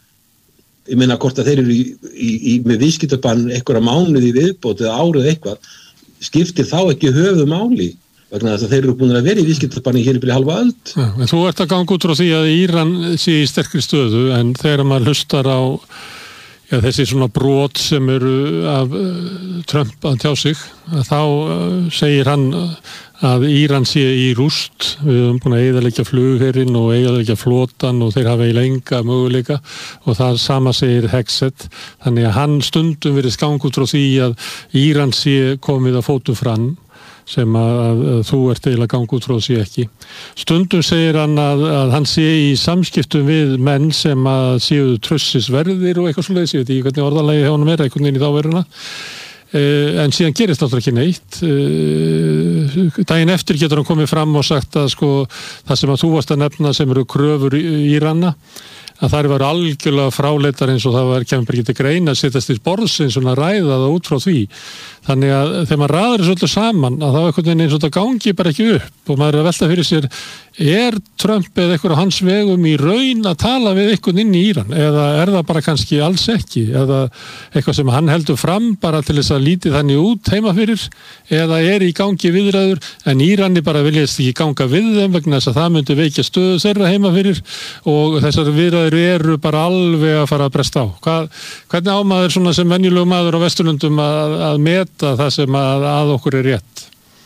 G: ég meina hvort að þeir eru með viðskiptabann einhverja mánuði viðbót eða árið eitthvað skiptir þá ekki höfuð máli vegna þess að þeir eru búin að vera í viðskiptabanni hér í halva öld.
F: En þú ert að ganga út frá því að Íran sé í sterkri stöðu en þegar maður hlustar á þessi svona brot sem eru af Trump að tjá sig þá segir hann að Íran sé í rúst við höfum búin að eyðileggja flugherinn og eyðileggja flotan og þeir hafa eiginlega enga möguleika og það sama segir Hegseth þannig að hann stundum verið skang út frá því að Íran sé komið að fótum fram sem að þú ert eiginlega gang út frá því ekki. Stundum segir hann að hann sé í samskiptum við menn sem að séu trössisverðir og eitthvað svoleiðis, ég veit ekki hvernig orðalagi hjá honum er einhvern veginn í þáveruna en síðan gerist náttúrulega ekki neitt daginn eftir getur hann komið fram og sagt að sko það sem að þú varst að nefna sem eru kröfur Írana að þær var algjörlega fráleitar eins og það kemur bara ekki til greina að setjast í borðsins og ræða það út frá því þannig að þegar maður ræður þessu öllu saman að það var einhvern veginn eins og það gangi bara ekki upp og maður er að velta fyrir sér Trump eða einhver á hans vegum í raun að tala við einhvern inn í Íran eða er það bara kannski alls ekki eða eitthvað sem hann heldur fram bara til þess að líti þannig út heima fyrir eða er í gangi viðræður en Írani bara viljast ekki ganga við þeim vegna þess að það myndi veikja stöðu þeirra heima fyrir og þessar viðræður eru bara alveg að fara að bresta á. Hvernig á maður svona sem venjulegur maður á Vesturlöndum að meta það sem að okkur er rétt?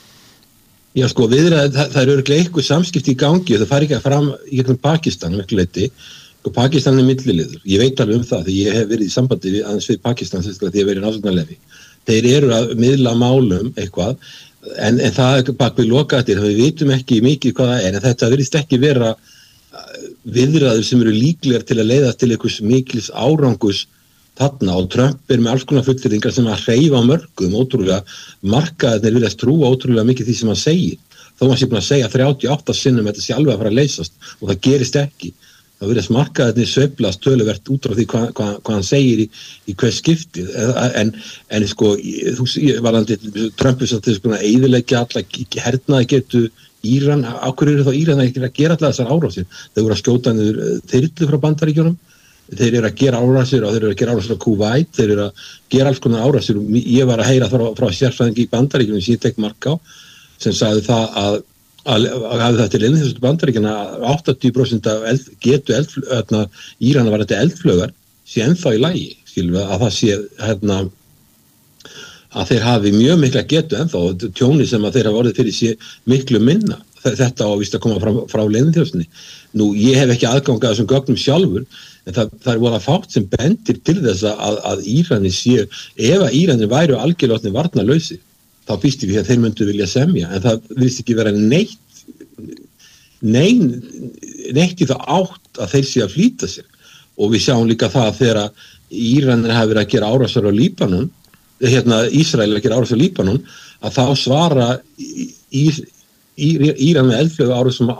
G: Já sko, það eru örugglega eitthvað samskipti í gangi og það fari ekki að fram í gegnum Pakistan miklu leyti og Pakistan er milliliður. Ég veit alveg það því ég hef verið í sambandi við Pakistan sérstaklega því ég hef verið í rannsóknarleyfi. Þeir eru að miðla málum eitthvað en það er bak við lokaðir við vitum ekki mikið hvað það en þetta virðist ekki vera viðræður sem eru líklegar til að leiða til einhvers mikils árangus þarna og Trump með alls konar fullyrðingar sem að hreyfa mörgum ótrúlega markaðirnir vilja trúa ótrúlega mikið því sem hann segir þó hann sé búin að segja 38 sinnum þetta sé alveg að fara að leysast og það gerist ekki þá viljast markaðirnir sveiflast töluvert út frá því hvað hann segir í hver skipti en sko varðandi Trump er þess að eyðileggja alla hernaði getu Íran, á hverju eru þá Íran ekki að gera allar þessar árásir þau voru að skjóta niður þyrlu frá Bandaríkjunum þeir eru að gera árásir og þeir eru að gera árásir á Kuwait, þeir eru að gera alls konar árásir og ég var að heyra frá sérfræðingi í Bandaríkjunum sem ég tek mark á sem sagði það að hafi það til innþjóðstöðu Bandaríkjana 80% af getu Írana var þetta eldflögar sé ennþá í lagi að það sé að þeir hafi mjög mikla getu ennþá og tjóni sem að þeir hafa orðið fyrir sé miklu minna þetta á víst að koma frá leyniþjónustunni. Nú, ég hef ekki aðgang að þessum gögnum sjálfur, en það er voða fátt sem bendir til þess að Íranir séu, ef að Íranir væru algjörlega varnarlausir, þá býst ég við að þeir myndu vilja semja, en það virðist ekki vera neitt neitt í það átt að þeir sé að flýta sér og við sjáum líka það þegar Íranir hafi verið að gera árásar á Líbanon Ísrael að gera árásar á Líbanon að þá svara Íran með eldflauga árásum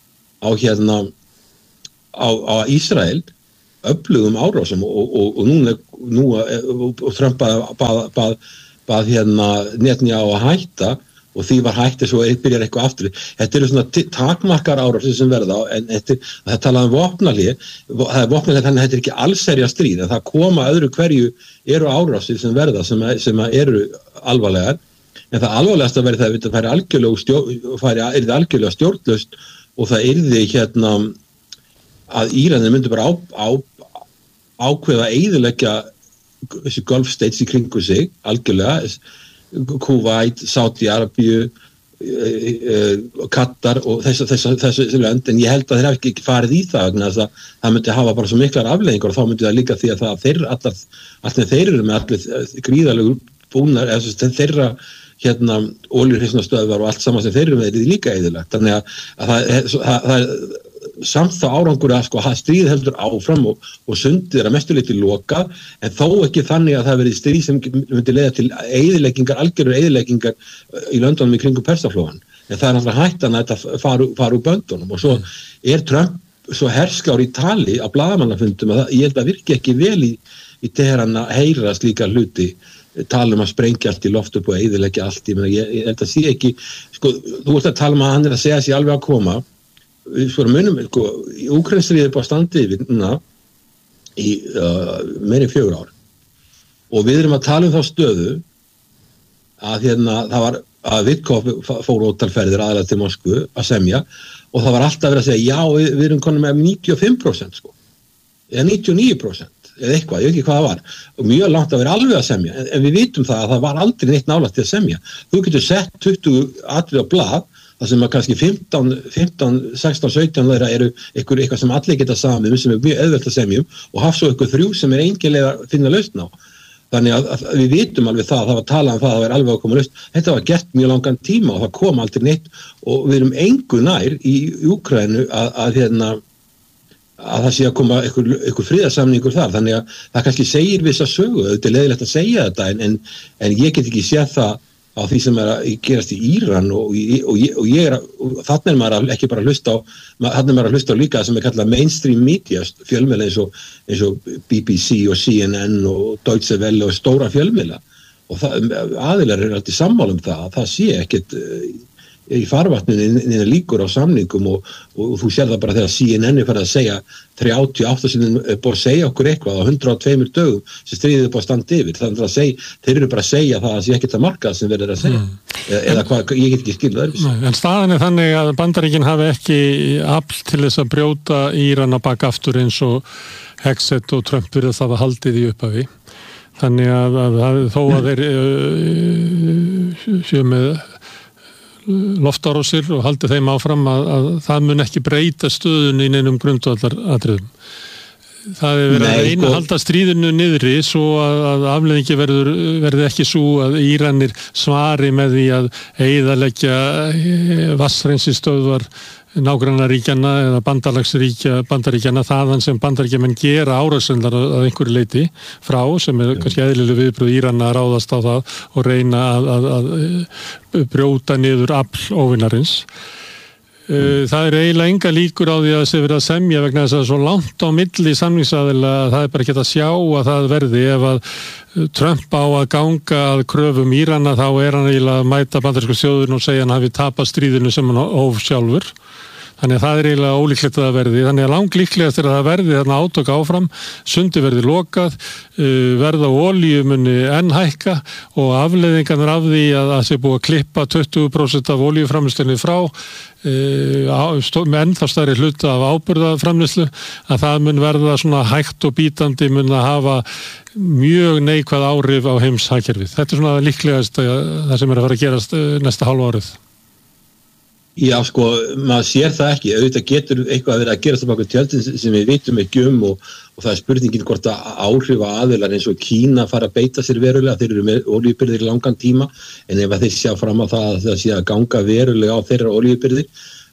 G: á Ísrael öflugum árásum og Trump bað Netanyahu að hætta og því var hægt svo byrjar eitthvað aftur. Þetta eru svona takmarkar árásir sem verða en það talaði vopnahlé það er vopnahlé þannig að þetta ekki allserja stríð en það koma öðru hverju eru árásir sem verða sem eru alvarlegar en það alvarlegasta verði það að það er algjörlega stjórnlaust og það yrði að Íranir myndi bara ákveða að eyðileggja þessi Gulf States í kringu sig algjörlega Kuwait, Saudi-Arabíu Katar og þessi lönd en ég held að þeir hafi ekki farið í það það myndi hafa bara svo miklar afleiðingar og þá myndi það líka því að allt þeir eru með allir gríðalegur búnar þeirra olíuhreinsunarstöðvar og allt saman sem þeir eru með er líka eyðilegt þannig að það er samt þá árangur að stríð heldur áfram og sundið að mestu leyti lokað en þó ekki þannig að það verið stríð sem myndi leiða til eyðileggingar, algjörur eyðileggingar í löndunum í kringum Persaflóan en það er náttúrulega hættan að þetta fara úr böndunum og svo er Trump svo herskár í tali á blaðamannafundum að ég held að virki ekki vel í Teheran að heyra slíka hluti tala að sprengja allt í loft upp og eyðileggja allt ég held að sé ekki þú ert að tala að hann er að segja sér alveg að koma við svo munum í Úkraínstríðið er bara standið yfir í meira en 4 ár og við erum að tala þá stöðu að það var að Vitkov fór ótalferðir aðalega til Moskvu að semja og það var alltaf verið að segja já við erum konum með 95% eða 99% eða eitthvað, ég veit ekki hvað það var og mjög langt að vera alveg að semja en við vitum það að það var aldrei neitt nálægt til að semja þú getur sett 20 atriði á blað það sem að kannski 15, 16, 17 þeirra eru eitthvað sem allir geta samið sem er mjög auðvelt að semjum og hafa svo eitthvað 3 sem er engilega að finna lausn á. Þannig að við vitum alveg það var talað það að vera alveg að koma lausn. Þetta var gert mjög langan tíma og það kom aldrei neitt og við erum engu nær í Úkraínu að það sé að koma eitthvað friðarsamningur þar. Þannig að það kannski segir vissa sögu, þetta er leiðilegt að segja þetta en ég get ekki séð það á því sem er að gerast í Íran og þannig er maður ekki bara að hlusta á líka sem er kallað mainstream media fjölmiðla eins og BBC og CNN og Deutsche Welle og stóra fjölmiðla og aðilar eru alltaf sammála það að það sé ekkert í farvatninu líkur á samningum og þú sér það bara þegar CNN er farið að segja 38 sinnum búið að segja okkur eitthvað á 102 dögum sem stríðið búið að standa yfir þannig að þeir eru bara að segja það að sé ekkert að marka sem verður að segja eða hvað, ég get ekki skilað
F: en staðan er þannig að Bandaríkin hafi ekki afl til þess að brjóta Íran að baka aftur eins og Hexet og Trump virðast hafa haldið í upphafi þannig að þó að þeir séu með loftárásir og haldi þeim áfram að það mun ekki breyta stöðun í neinum grundvallaratriðum. Það er verið að reyna að halda stríðinu niðri svo að afleiðingi verði ekki svo að Íranir svari með því að eyðileggja vatnsreinsstöðvar nágrannaríkjanna eða bandaríkjanna þaðan sem bandaríkjamenn gera árásirnar að einhverju leyti frá sem er kannski eðlileg viðbrögð Írana að ráðast á það og reyna að brjóta niður afl óvinarins. Það er eiginlega enga líkur á því að það verið að semja vegna þess að svo langt á milli samningsaðila að það er bara ekki að sjá að það verði ef að Trump á að ganga að kröfum Írana þá er hann eiginlega að mæta bandarísku þjóðin og segja hann hafi tapað stríðinu sem hann hóf sjálfur. Þannig að það er eiginlega ólíklegt að það verði. Þannig að langlíklegast er að það verði þarna átök áfram, sundi verði lokað, verð á olíu muni enn hækka og afleiðingarnar af því að það sé búið að klippa 20% af olíuframleiðslunni frá með ennþá stærri hluta af áburðaframleiðslu að það mun verða svona hægt og bítandi mun að hafa mjög neikvæð áhrif á heimshagkerfið. Þetta er svona líklegast það sem er að fara að gerast næsta hálfa árið.
G: Já, maður sér það ekki. Auðvitað getur eitthvað að vera að gerast á bak við tjöldin sem við vitum ekki og það er spurningin hvort að áhrif á aðilar eins og Kína fara að beita sér verulega. Þeir eru með olíubirgðir í langan tíma en ef þeir sjá fram á það að það sé að ganga verulega á þeirra olíubirgðir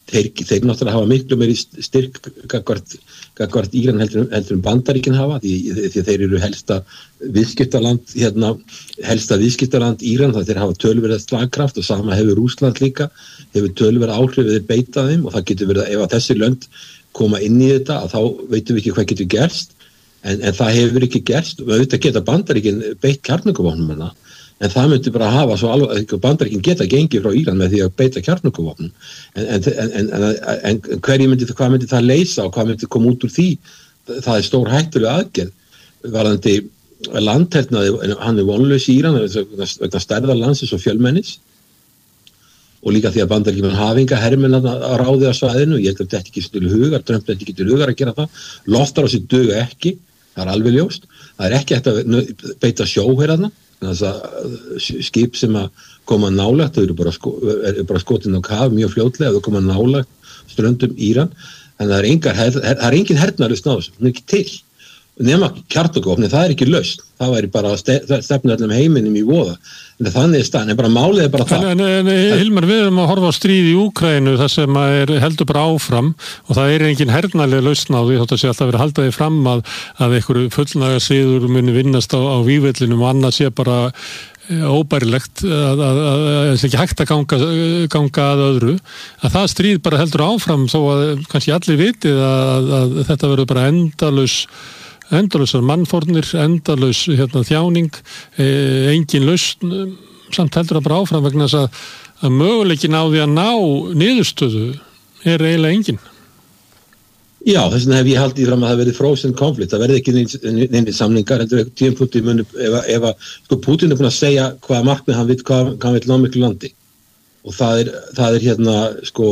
G: þeir náttúrulega hafa miklu meiri styrk gagvart Íran heldur Bandaríkin hafa því þeir eru helsta viðskiptaland Íran, það þeir hafa töluverða slagkraft og sama hefur Rússland líka, hefur töluverða áhrif þeir beita þeim og það getur verið að ef að þessi lönd koma inn í þetta að þá veitum við ekki hvað getur gerst en það hefur ekki gerst og auðvitað geta Bandaríkin beitt kjarnorkuvopnum en það myndi bara hafa svo alveg Bandaríkin geta gengið frá Íran með því að beita kjarnorkuvopnum en hvað myndi það leysa og hvað myndi koma út úr því það stór hættuleg aðgerð varðandi landhernaði hann vonlaus í Íran vegna stærðar landsins og fjölmennis og líka því að Bandaríkjamenn hafa enga hermenn að ráði á svæðinu ég held að þetta ekki til hugar, Trump þetta ekki til hugar að gera það, loftarásir duga ekki það alveg ljóst, það ekki hægt að beita sjóherðana þess að skip sem að koma nálægt, þau eru bara skotin á kaf mjög fljótlega, þau koma nálægt ströndum Íran, þannig að það er engin hernaðlaust á þessu, hún ekki til nema kjarnorkuvopni, það ekki laust það væri bara að stefna öllum heiminum í voða, en þannig staðan en bara málið bara það.
F: En Hilmar, við erum að horfa á stríð í Úkraínu þar sem heldur bara áfram og það engin hernaðleg lausn á því, þótt að sé alltaf verið að halda því fram að einhverju fullnaga siður muni vinnast á vígvellinum og annað sé bara óbærilegt að ekki hægt að ganga að öðru, að það stríð bara heldur áfram þó að kannski allir vitið að þetta verður bara endalausar mannfórnir, endalaus þjáning, engin lausn, samt heldur það bara áfram vegna þess að möguleikin á því að ná niðurstöðu eiginlega engin.
G: Já, þess vegna hef ég haldið fram að það verið frozen conflict, það verði ekki neini samningar, heldur ekki tímpunkti í muni ef sko Putin búin að segja hvaða markmið hann vill, hvað hann vill ná miklu landi og það er sko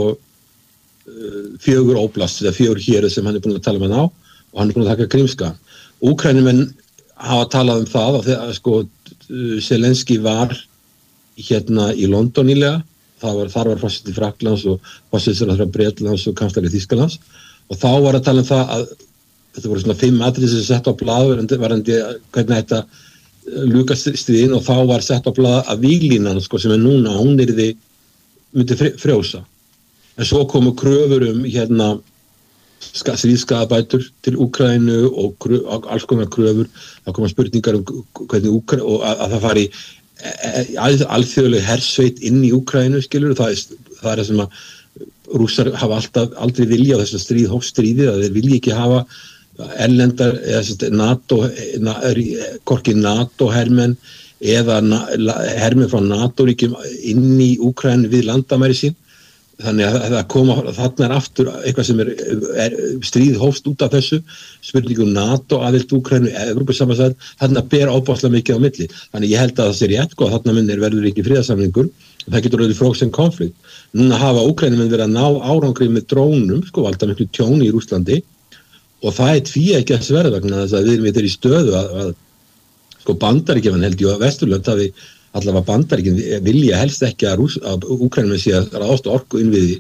G: 4 óblast eða 4 héruð sem hann búin að tala um að ná og hann búin að taka Krímskaga. Úkraínumenn hafa talað um það að sko Zelenski var í London nýlega, þar var forseti Frakklands og forsætisráðherra Bretlands og kanslari Þýskalands og þá var að tala um það að þetta voru svona 5 atriði sem sett á blað varandi hvernig þetta lukast stríðin og þá var sett á blað að víglínan sko sem núna, hún myndi frjósa. En svo komu kröfur stríðskaðabætur til Úkraínu og alls konar kröfur, það koma spurningar hvernig og að það fari alþjóðleg hersveit inn í Úkraínu, skilur, það er sem að Rússar hafa aldrei vilja á þess að hófstríði, að þeir vilja ekki hafa erlendar, hvorki NATO hermenn eða hermenn frá NATO-ríkjum inn í Úkraínu við landamæri sín. Þannig að þarna aftur eitthvað sem stríð hófst út af þessu, spurningum NATO, aðild Úkraínu, Evrópusambandsins, þarna ber ábáslega mikið á milli. Þannig ég held að það sé rétt, og þarna verður ekki friðarsamningur, það getur verið frozen conflict. Núna hafa Úkraínumenn verið að ná árangri með drónum, valda miklu tjóni í Rússlandi, og það tvíeggjast verð vegna þess að við erum í stöðu að Bandaríkjamenn held ég að Vesturlönd hafi allavega Bandaríkin vilja helst ekki að Úkraínumenn sé að ráðast orku innviði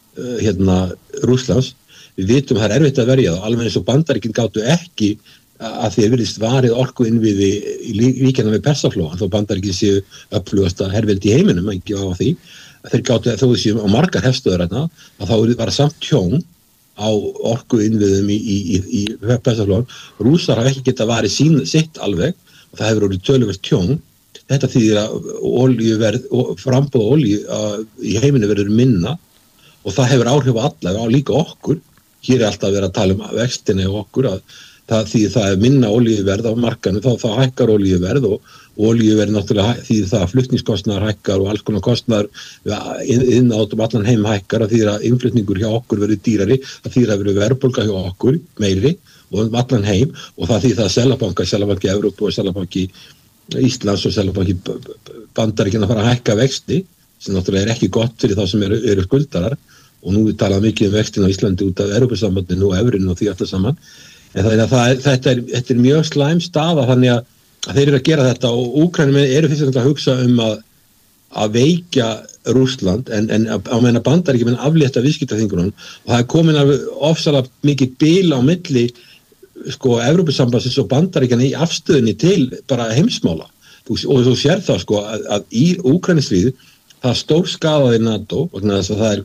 G: Rússlands. Við vitum það erfitt að verja það, alveg eins og Bandaríkin gátu ekki að því virðist varið orku innviði í ríkjana við Persaflóa, þó Bandaríkin séu öflugasta herveldi í heiminum, ekki á því. Þeir gátu þó séu á margar hefstöður að þá var samt tjón á orku innviðum í Persaflóa. Rússar hafa ekki getað varið sitt alveg og það hefur orðið töluvert tjón. Þetta þýðir að framboð olíu í heiminu verður minna og það hefur áhrif á alla, líka okkur. Hér er alltaf verið að tala um vextina og okkur að það er minna olíuverð á markanu, þá hækkar olíuverð og olíuverð náttúrulega þýðir það að flutningskostnaðar hækkar og alls konar kostnaðar innátt allan heim hækkar, það þýðir að innflutningur hjá okkur verður dýrari, það þýðir að verður verðbólga hjá okkur meiri og allan heim og það þýðir það Seðlabanki Evrópu og Seðlabanki Íslands og Seðlabanki Bandaríkjanna fara að hækka vexti sem náttúrulega ekki gott fyrir þá sem eru skuldarar og nú við talað mikið vextin á Íslandi út af Evrópusambandinu og evrinu og því alltaf saman en þetta er mjög slæm staða þannig að þeir eru að gera þetta og Úkraínumenn eru fyrst að hugsa að veikja Rússland en á meðan Bandaríkjamenn aflétta viðskiptaþvingunum og það er komin ofsalega mikið bil á milli Evrópusambandsins og Bandaríkjanna í afstöðunni til bara heimsmála og þú sér það að í Úkraínustríði það stórskaðaði NATO vegna þess að það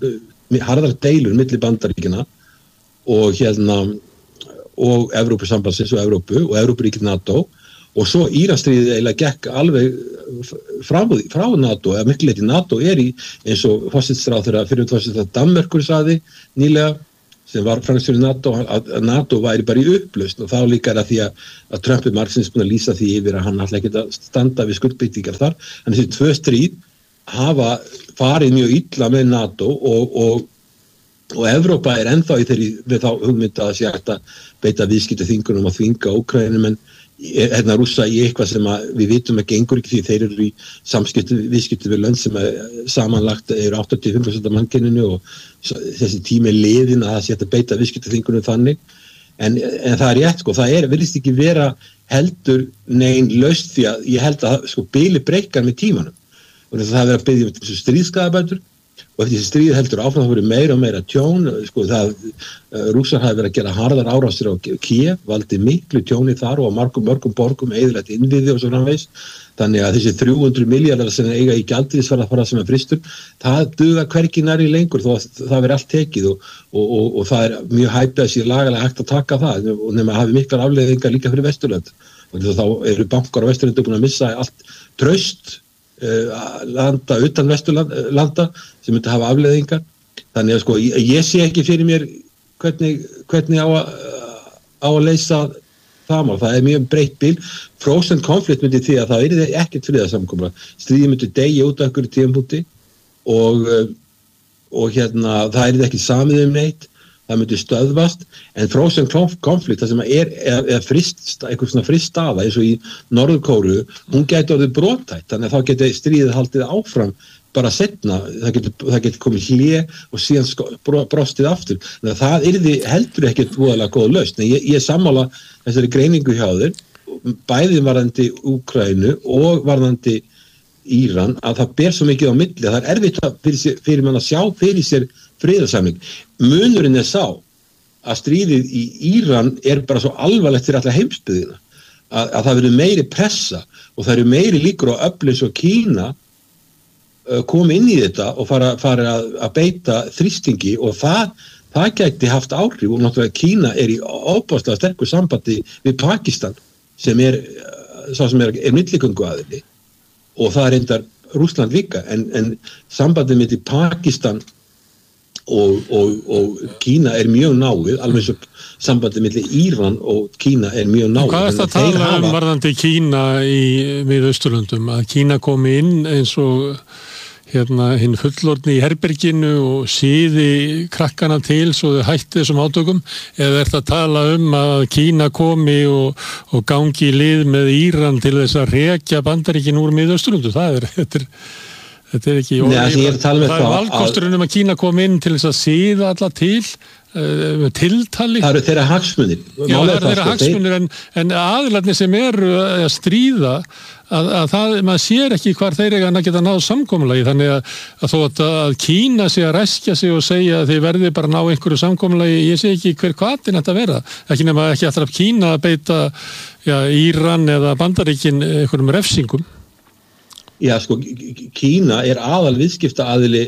G: harðar deilur milli Bandaríkjanna og og Evrópusambandsins og Evrópuríkið NATO og svo Íransstríðið eiginlega gekk alveg frá NATO eða miklu leyti NATO í eins og forsætisráðherra fyrir forsætisráðherra Danmerkur sagði nýlega sem var framkvæmdastjóri NATO að NATO væri bara í upplausn og þá líka að því að Trump margsins búin að lýsa því yfir að hann ætla ekki að standa við skuldbindingar þar en þessi tvö stríð hafa farið mjög illa með NATO og Evrópa ennþá í þeirri þá hugmynd að sé hægt að beita viðskiptaþvingunum og þvinga Úkraínum en rússa í eitthvað sem við vitum að gengur ekki því þeir eru í viðskipti við lönd sem samanlagt eru 85% af mannkyninu og þessi tími liðin að það sé að beita viðskiptaþvingunum þannig en það rétt það virðist ekki vera heldur nein lausn því að ég held að bili breykar með tímanum og það verið að beðja um stríðskaðabætur og eftir þessi stríð heldur áfram það verið meira og meira tjón rússar hafi verið að gera harðar árásir á Kiev, valdi miklu tjóni þar og á mörgum borgum eyðilegt innviði og svo framvegis þannig að þessi 300 milljarðar sem eiga í gjaldeyrisvarafara sem fristur það dugar hvergi nærri lengur þó það verið allt tekið og það mjög hæpið að sé lagalega hægt að taka það og nema að hafi miklar afleiðingar líka fyrir Vesturlönd og þá eru bankar á Vesturlöndu búin að missa allt traust landa utan Vesturlanda sem myndi hafa afleiðingar þannig að ég sé ekki fyrir mér hvernig á að leysa það mál, það mjög breytt bil frozen conflict myndi því að það yrði ekkert friðarsamkomulag, stríði myndi deyja út af einhverju tímapunkti og það yrði ekki samið neitt það myndi stöðvast en frozen conflict það sem er eitthvað svona frist staða eins og í Norður-Kóreu hún gæti orðið brothætt þannig að þá geti stríðið haldið áfram bara setna, það geti komið hlé og síðan brostið aftur þannig að það yrði heldur ekkert voðalega góð lausn en ég sammála þessari greiningu hjá þér bæði varðandi Úkraínu og varðandi Íran að það ber svo mikið á milli það erfitt fyrir mann að sjá fyrir sér friðarsamning. Munurinn sá að stríðið í Íran bara svo alvarlegt fyrir alla heimsbyggðina að það verður meiri pressa og það eru meiri líkur á öflins og Kína komi inn í þetta og fara að beita þrýstingi og það gæti haft áhrif og náttúrulega Kína í óbáslega sterku sambandi við Pakistan sem sá sem milligöngu aðili og það reyndar Rússland líka en sambandið milli Pakistan og Kína mjög náið, alveg svo sambandið milli Íran og Kína mjög náið.
F: Hvað það að tala varðandi Kína í Miðausturlöndum að Kína komi inn eins og hinn fullorðni í herberginu og síði krakkana til svo þau hætti þessum átökum eða að tala að Kína komi og gangi í lið með Íran til þess að rekja Bandaríkin úr Miðausturlöndum þetta ekki það valkosturinn að Kína kom inn til þess að síða alla til tiltali
G: það eru þeirra hagsmunir
F: það eru þeirra hagsmunir en aðilarnir sem eru að stríða að maður sér ekki hvar þeir eiga að geta náð samkomulagi þannig að þó að Kína sé að ræskja sig og segja að þeir verði bara ná einhverju samkomulagi ég sé ekki hver hvatin þetta vera ekki nema ekki alltaf Kína að beita Íran eða Bandaríkin einhverjum refsingum.
G: Já, Kína aðal viðskiptaaðili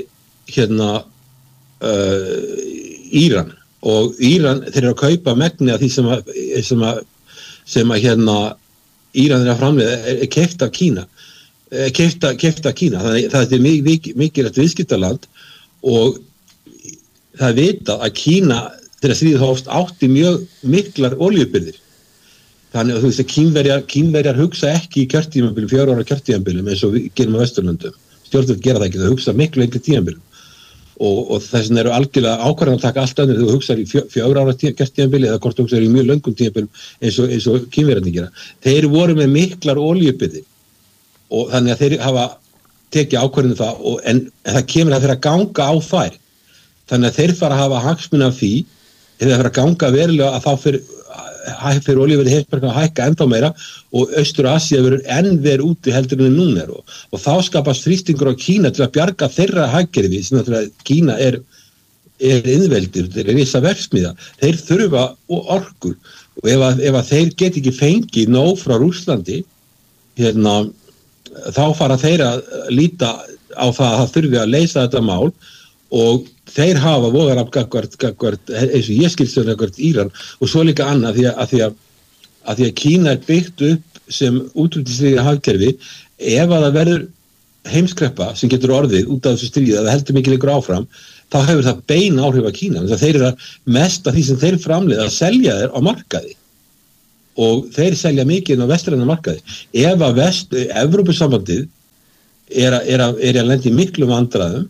G: Íran og Íran þeir eru að kaupa megni af því sem Íran að framleiða keypt af Kína þannig að það mikilvægt viðskiptaland og það vitað að Kína þegar stríðið hófst átti mjög miklar olíubirgðir þannig að þú veist að Kínverjar hugsa ekki í kjörtímabilum, 4 ára kjörtímabilum eins og við gerum á Vesturlöndum stjórnvöld gera það ekki, þau hugsa miklu lengri tímabilum og þess vegna eru algjörlega ákvarðan að taka allt önnur þegar þú hugsa í 4 ára kjörtímabili eða hvort þú hugsa í mjög löngum tímabilum eins og Kínverjarnir gera. Þeir voru með miklar olíubirgðir og þannig að þeir hafa tekið ákvarðan það en það kemur að þeirra ganga á þær þannig að þeir fara að hafa hagsmuni af því þeir fara að ganga verulega að þá fyrir olíuverði heimsberg að hækka ennþá meira og Austur-Asía verður enn verið úti heldur en núna og þá skapast þrýstingur á Kína til að bjarga þeirra hagkerfi sem náttúrulega Kína innveldir, þeir risa verksmiða þeir þurfa orku og ef að þeir get ekki fengið nóg frá Rússlandi þá fara þeir að líta á það að það þurfi að leysa þetta mál og þeir hafa vogar af gagvart eins og ég skilst gagvart Íran og svo líka annað því að Kína byggt upp sem útrúkislega hagkerfi ef að það verður heimskreppa sem getur orðið út af þessu stríði að það heldur mikið lengur áfram þá hefur það bein áhrif á Kína þannig að þeir eru mest af því sem þeir framleiða að selja þeir á markaði og þeir selja mikið á vestræna markaði ef að Evrópusambandið er að lenda í miklu vandræðum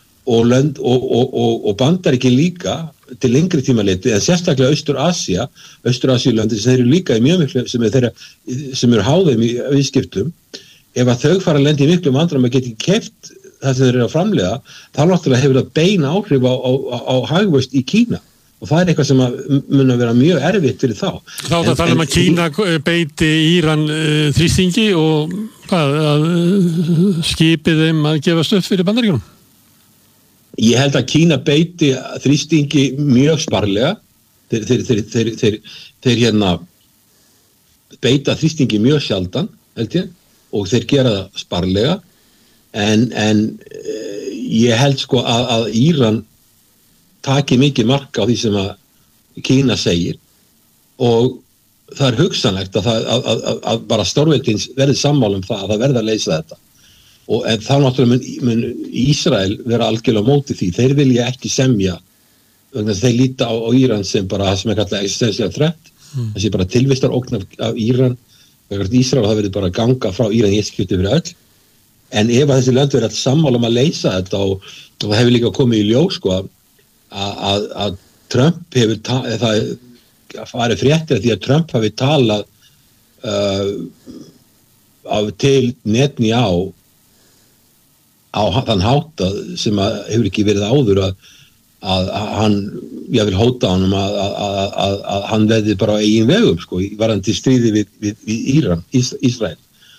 G: og Bandaríkin líka til lengri tíma leyti en sérstaklega Austur-Asíulöndin sem þeir eru líka í mjög miklu sem eru háðum í viðskiptum ef að þau fara að lenda í miklu vandræðum að geta keypt það sem þeir eru að framleiða þá náttúrulega hefur það bein áhrif á hagvöxt í Kína og það eitthvað sem mun að vera mjög erfitt fyrir þá.
F: Þá það tala að Kína beiti Íran þrýstingi og að skipið þeim að gefast upp fyrir Bandaríkjunum?
G: Ég held að Kína beiti þrýstingi mjög sparlega. Þeir beita þrýstingi mjög sjaldan, held ég, og þeir gera það sparlega. En ég held sko að Íran taki mikið mark á því sem að Kína segir og það hugsanlegt að bara stórveldin verði sammála það að það verði að leysa þetta en þá náttúrulega mun Ísrael vera algjörlega á móti því þeir vilja ekki semja vegna þess að þeir líta á Íran sem bara það sem kallað existential threat það sé bara tilvistarógn af Íran vegna Ísrael og það verði bara ganga frá Íran í skipti fyrir öll en ef að þessi lönd verði alltaf sammála að leysa þetta og það hefur líka komið í ljós sko að Trump hefur það farið fréttir því að Trump hafi talað til Netanyahu á þann hátt sem hefur ekki verið áður að hann ég vil hóta honum að hann veði bara á eigin vegum sko, varandi stríði við Ísrael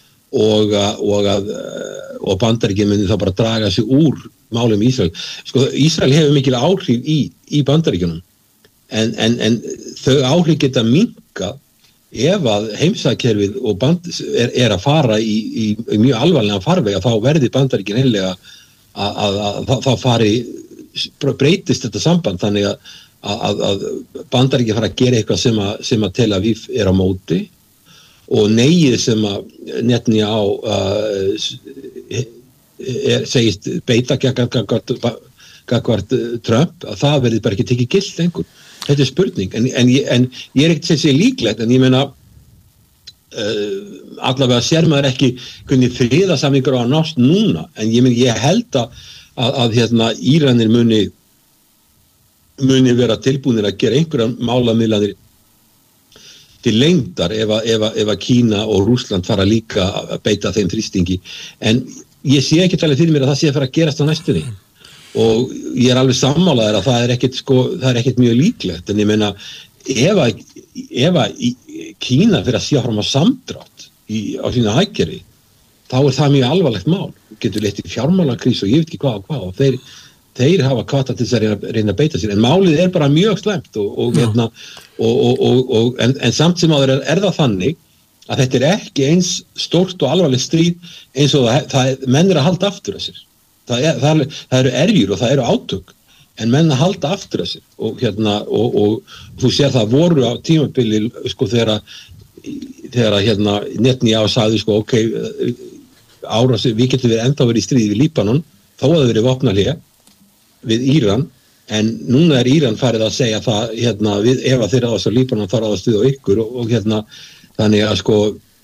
G: og Bandaríkin myndi þá bara draga sig úr málum Ísrael. Sko, Ísrael hefur mikil áhrif í Bandaríkjunum en þau áhrif geta minnkað ef að heimsækkerfið og er að fara í mjög alvarlega farveg að þá verði Bandaríkin heillega að þá breytist þetta samband þannig að Bandaríkin fara að gera eitthvað sem að Tel Aviv er á móti og negið sem að Netanyahu segist beita gagvart Trump að það verði bara ekki tekið gilt lengur. Þetta er spurning en ég er ekkert að segja líklegt en ég meina allavega sér maður ekki hvernig friðarsamningur á að nást núna en ég held að Íranir muni vera tilbúinir að gera einhverja málamiðlanir til lengdar ef að Kína og Rússland fara líka að beita þeim þrýstingi en ég sé ekki talið fyrir mér að það sé að fara að gerast á næstunni og ég er alveg sammálaður að það er ekkert mjög líklegt en ég meina ef að Kína fyrir að sjá fram á samdrátt á sína hagkerfi þá er það mjög alvarlegt mál getur leitt í fjármálakrís og ég veit ekki hvað og þeir hafa kvata til þess að reyna að beita sér en málið er bara mjög slæmt en samt sem áður er það þannig að þetta er ekki eins stórt og alvarlegt stríð eins og menn er að halda aftur af sér það eru erjur og það eru átök en menn að halda aftur af sér og þú sér það voru á tímabili sko þegar Netanyahu sagði sko ok við getum verið ennþá verið í stríði við Líbanon þó að það verið vopnahlé við Íran en núna er Íran farið að segja það ef að þeir ráðast á Líbanon þá ráðast við á ykkur og þannig að sko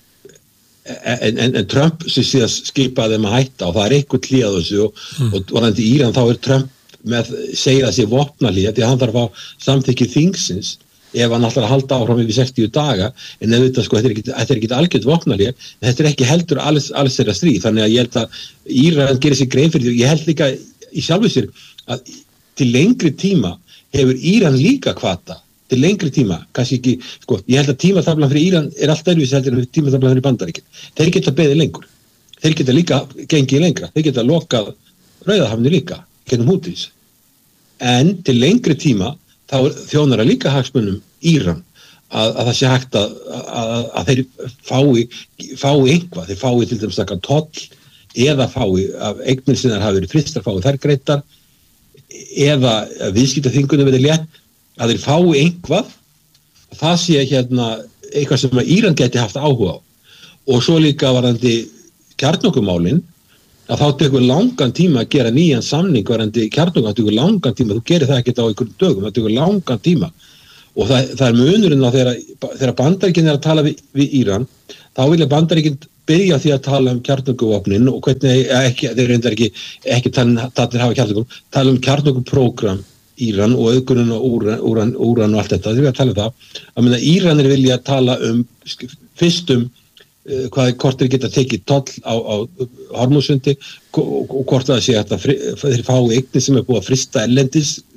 G: en Trump sem síðan skipaði þeim að hætta og það er eitthvað hlé á þessu og varðandi Íran þá er Trump segir að sé vopnahlé því að hann þarf að samþykki þingsins ef hann ætlar að halda áfram yfir 60 daga en auðvitað sko þetta er ekki algjört vopnahlé en þetta er ekki heldur alls þeirra stríð þannig að ég held að Íran gerir sig grein fyrir því og ég held líka í sjálfu sér að til lengri tíma hefur Íran líka hvata til lengri tíma, kannski ekki sko, ég held að tímataflan fyrir Íran er allt öðruvísi heldur en tímataflan fyrir Bandaríkin þeir geta beðið lengur, þeir geta líka gengið lengra, þeir geta lokað Rauðahafni líka, gennum Hútís en til lengri tíma þá þjónar að líka hagsmunum Íran að það sé hægt að þeir fái einhvað, þeir fái til dæmis taka toll eða fái af eignir sinnar hafi verið frystar fái þær greiddar eða viðskiptaþvingunum verði létt, að þeir fái einhvað, það sé eitthvað sem að Íran geti haft áhuga á. Og svo líka varðandi kjarnorkumálin, að þá tekur langan tíma að gera nýjan samning varðandi kjarnorkum, það tekur langan tíma, þú gerir það ekkert á einhverjum dögum, það tekur langan tíma. Og það munurinn á þegar Bandaríkin að tala við Íran, þá vilja Bandaríkin byrja því að tala kjarnorkuvopnin og hvernig þeir reyndar ekki hafa kjarnorkum, tala kjarnorkuprógram Íran og auðgunum og úran og allt þetta, þeir vilja tala það. Að meina Íranir vilja tala fyrst hvort þeir geta tekið toll á Hormúzsundi og hvort það sé að þeir fái eignir sem búið að frista erlendis